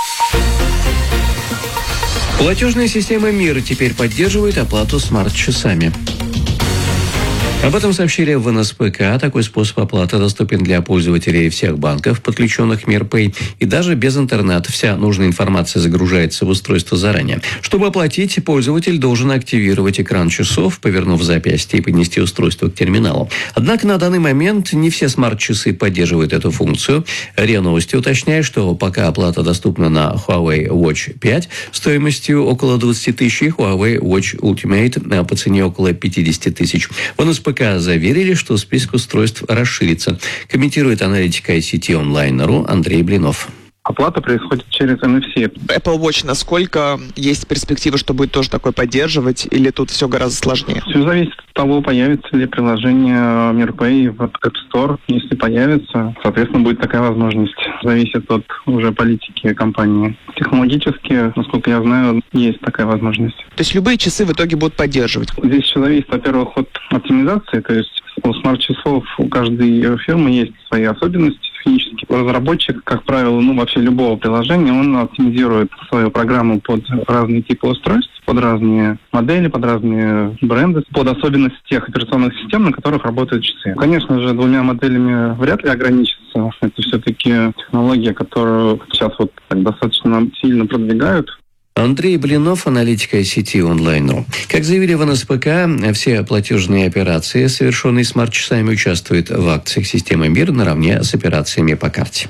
Платежная система МИР теперь поддерживает оплату смарт-часами. Об этом сообщили в эн эс пэ ка. Такой способ оплаты доступен для пользователей всех банков, подключенных МИРПэй, и даже без интернета. Вся нужная информация загружается в устройство заранее. Чтобы оплатить, пользователь должен активировать экран часов, повернув запястье и поднести устройство к терминалу. Однако на данный момент не все смарт-часы поддерживают эту функцию. РИА Новости уточняет, что пока оплата доступна на Huawei Watch пять стоимостью около двадцать тысяч и Huawei Watch Ultimate по цене около пятьдесят тысяч. В эн эс пэ НСПК заверили, что список устройств расширится. Комментирует аналитик ай си ти онлайн точка ру Андрей Блинов. Оплата происходит через эн эф си. Apple Watch насколько есть перспектива, что будет тоже такое поддерживать, или тут все гораздо сложнее? Все зависит от того, появится ли приложение MirPay в App Store. Если появится, соответственно, будет такая возможность. Зависит от уже политики компании. Технологически, насколько я знаю, есть такая возможность. То есть любые часы в итоге будут поддерживать? Здесь еще зависит, во-первых, от оптимизации. То есть у смарт-часов у каждой фирмы есть свои особенности технические. Разработчик, как правило, ну вообще любого приложения, он оптимизирует свою программу под разные типы устройств, под разные модели, под разные бренды, под особенности тех операционных систем, на которых работают часы. Конечно же, двумя моделями вряд ли ограничится. Это все-таки технология, которую сейчас вот так достаточно сильно продвигают. Андрей Блинов, аналитик ай си ти онлайн точка ру. Как заявили в эн эс пэ ка, все платежные операции, совершенные смарт-часами, участвуют в акциях системы МИР наравне с операциями по карте.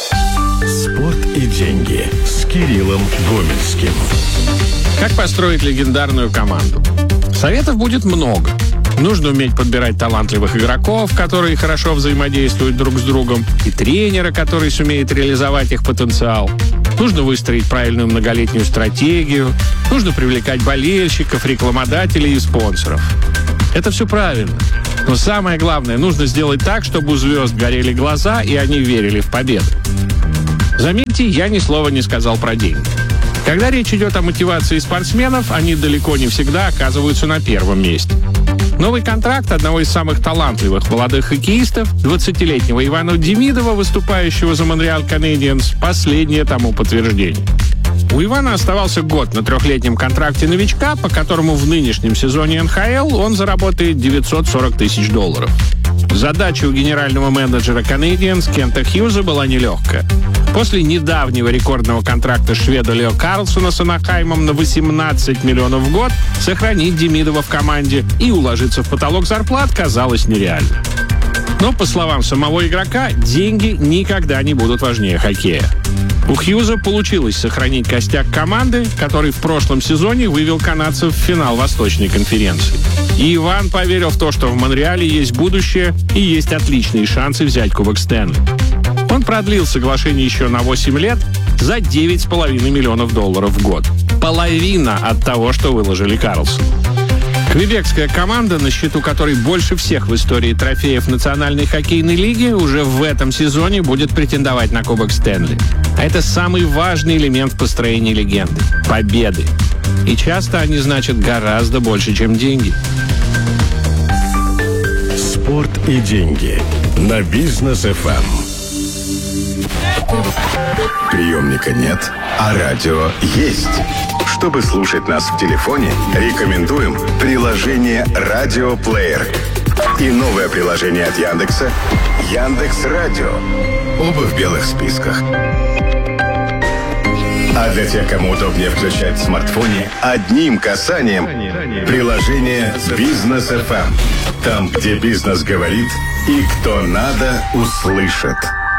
Спорт и деньги с Кириллом Гомельским. Как построить легендарную команду? Советов будет много. Нужно уметь подбирать талантливых игроков, которые хорошо взаимодействуют друг с другом, и тренера, который сумеет реализовать их потенциал. Нужно выстроить правильную многолетнюю стратегию. Нужно привлекать болельщиков, рекламодателей и спонсоров. Это все правильно. Но самое главное, нужно сделать так, чтобы у звезд горели глаза, и они верили в победу. Заметьте, я ни слова не сказал про деньги. Когда речь идет о мотивации спортсменов, они далеко не всегда оказываются на первом месте. Новый контракт одного из самых талантливых молодых хоккеистов, двадцатилетнего Ивана Демидова, выступающего за Монреаль Канадиенс, последнее тому подтверждение. У Ивана оставался год на трехлетнем контракте новичка, по которому в нынешнем сезоне эн ха эл он заработает девятьсот сорок тысяч долларов. Задача у генерального менеджера Канадиенс Кента Хьюза была нелегкая. После недавнего рекордного контракта шведа Лео Карлсона с Анахаймом на восемнадцать миллионов в год сохранить Демидова в команде и уложиться в потолок зарплат казалось нереально. Но, по словам самого игрока, деньги никогда не будут важнее хоккея. У Хьюза получилось сохранить костяк команды, который в прошлом сезоне вывел канадцев в финал Восточной конференции. И Иван поверил в то, что в Монреале есть будущее и есть отличные шансы взять Кубок Стэнли. Он продлил соглашение еще на восемь лет за девять с половиной миллионов долларов в год. Половина от того, что выложили Карлсон. Квебекская команда, на счету которой больше всех в истории трофеев Национальной хоккейной лиги, уже в этом сезоне будет претендовать на Кубок Стэнли. А это самый важный элемент в построении легенды – победы. И часто они значат гораздо больше, чем деньги. Спорт и деньги на Бизнес эф эм. Приемника нет, а радио есть. Чтобы слушать нас в телефоне, рекомендуем приложение «Радиоплеер» и новое приложение от Яндекса «Яндекс.Радио». Оба в белых списках. А для тех, кому удобнее включать в смартфоне, одним касанием приложение «Бизнес эф эм». Там, где бизнес говорит и кто надо, услышит.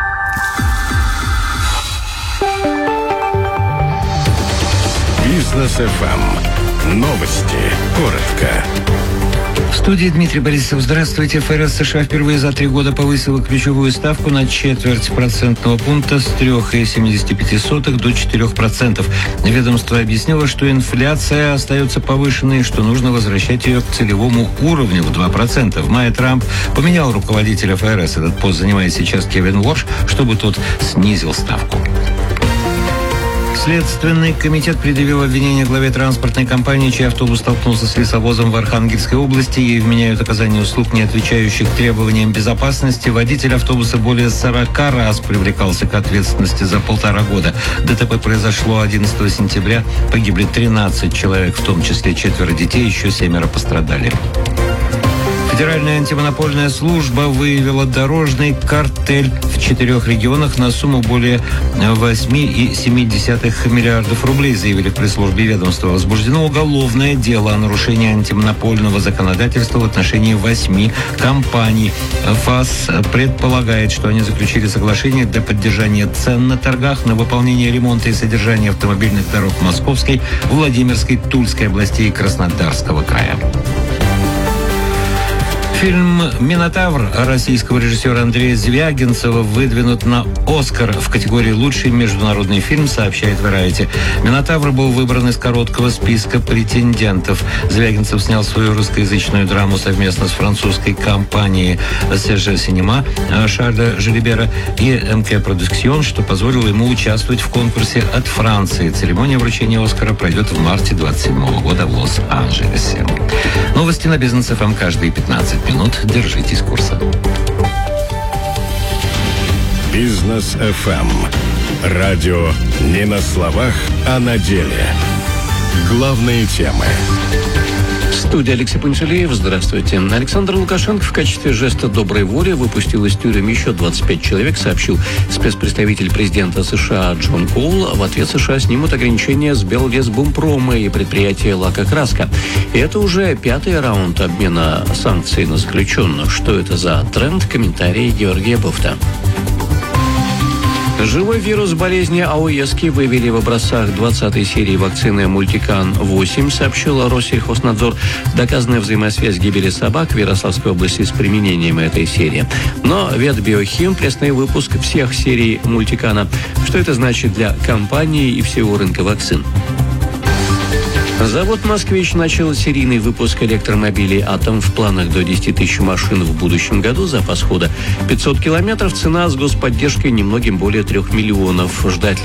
Бизнес эф эм. Новости. Коротко. В студии Дмитрий Борисов. Здравствуйте. эф эр эс США впервые за три года повысила ключевую ставку на четверть процентного пункта с три целых семьдесят пять сотых до четырех процентов. Ведомство объяснило, что инфляция остается повышенной, что нужно возвращать ее к целевому уровню в два процента. В мае Трамп поменял руководителя эф эр эс. Этот пост занимает сейчас Кевин Уорш, чтобы тот снизил ставку. Следственный комитет предъявил обвинение главе транспортной компании, чей автобус столкнулся с лесовозом в Архангельской области. Ей вменяют оказание услуг, не отвечающих требованиям безопасности. Водитель автобуса более сорока раз привлекался к ответственности за полтора года. ДТП произошло одиннадцатого сентября. Погибли тринадцать человек, в том числе четверо детей, еще семеро пострадали. Федеральная антимонопольная служба выявила дорожный картель в четырех регионах на сумму более восемь целых семь десятых миллиардов рублей, заявили в пресс-службе ведомства. Возбуждено уголовное дело о нарушении антимонопольного законодательства в отношении восьми компаний. ФАС предполагает, что они заключили соглашение для поддержания цен на торгах на выполнение ремонта и содержания автомобильных дорог Московской, Владимирской, Тульской областей и Краснодарского края. Фильм «Минотавр» российского режиссера Андрея Звягинцева выдвинут на «Оскар» в категории «Лучший международный фильм», сообщает Variety. «Минотавр» был выбран из короткого списка претендентов. Звягинцев снял свою русскоязычную драму совместно с французской компанией «Сежа Синема» Шарля Жеребера и эм ка Продуксьон, что позволило ему участвовать в конкурсе от Франции. Церемония вручения «Оскара» пройдет в марте двадцать седьмого года в Лос-Анджелесе. Новости на Бизнес эф эм каждые пятнадцать минут. Держитесь курса. Бизнес эф эм. Радио не на словах, а на деле. Главные темы. Студия Алексей Панчелеев. Здравствуйте. Александр Лукашенко в качестве жеста доброй воли выпустил из тюрем еще двадцать пять человек, сообщил спецпредставитель президента США Джон Коул. В ответ США снимут ограничения с Беллесбумпрома и предприятия «Лакокраска». И это уже пятый раунд обмена санкций на заключенных. Что это за тренд? Комментарий Георгия Буфта. Живой вирус болезни АОЕСки выявили в образцах двадцатой серии вакцины Мультикан восемь, сообщила Россельхознадзор. Доказанная взаимосвязь гибели собак в Ярославской области с применением этой серии. Но Ветбиохим приостановил выпуск всех серий Мультикана. Что это значит для компании и всего рынка вакцин? Завод «Москвич» начал серийный выпуск электромобилей «Атом». В планах до десяти тысяч машин в будущем году. Запас хода пятьсот километров. Цена с господдержкой немногим более трех миллионов. Ждать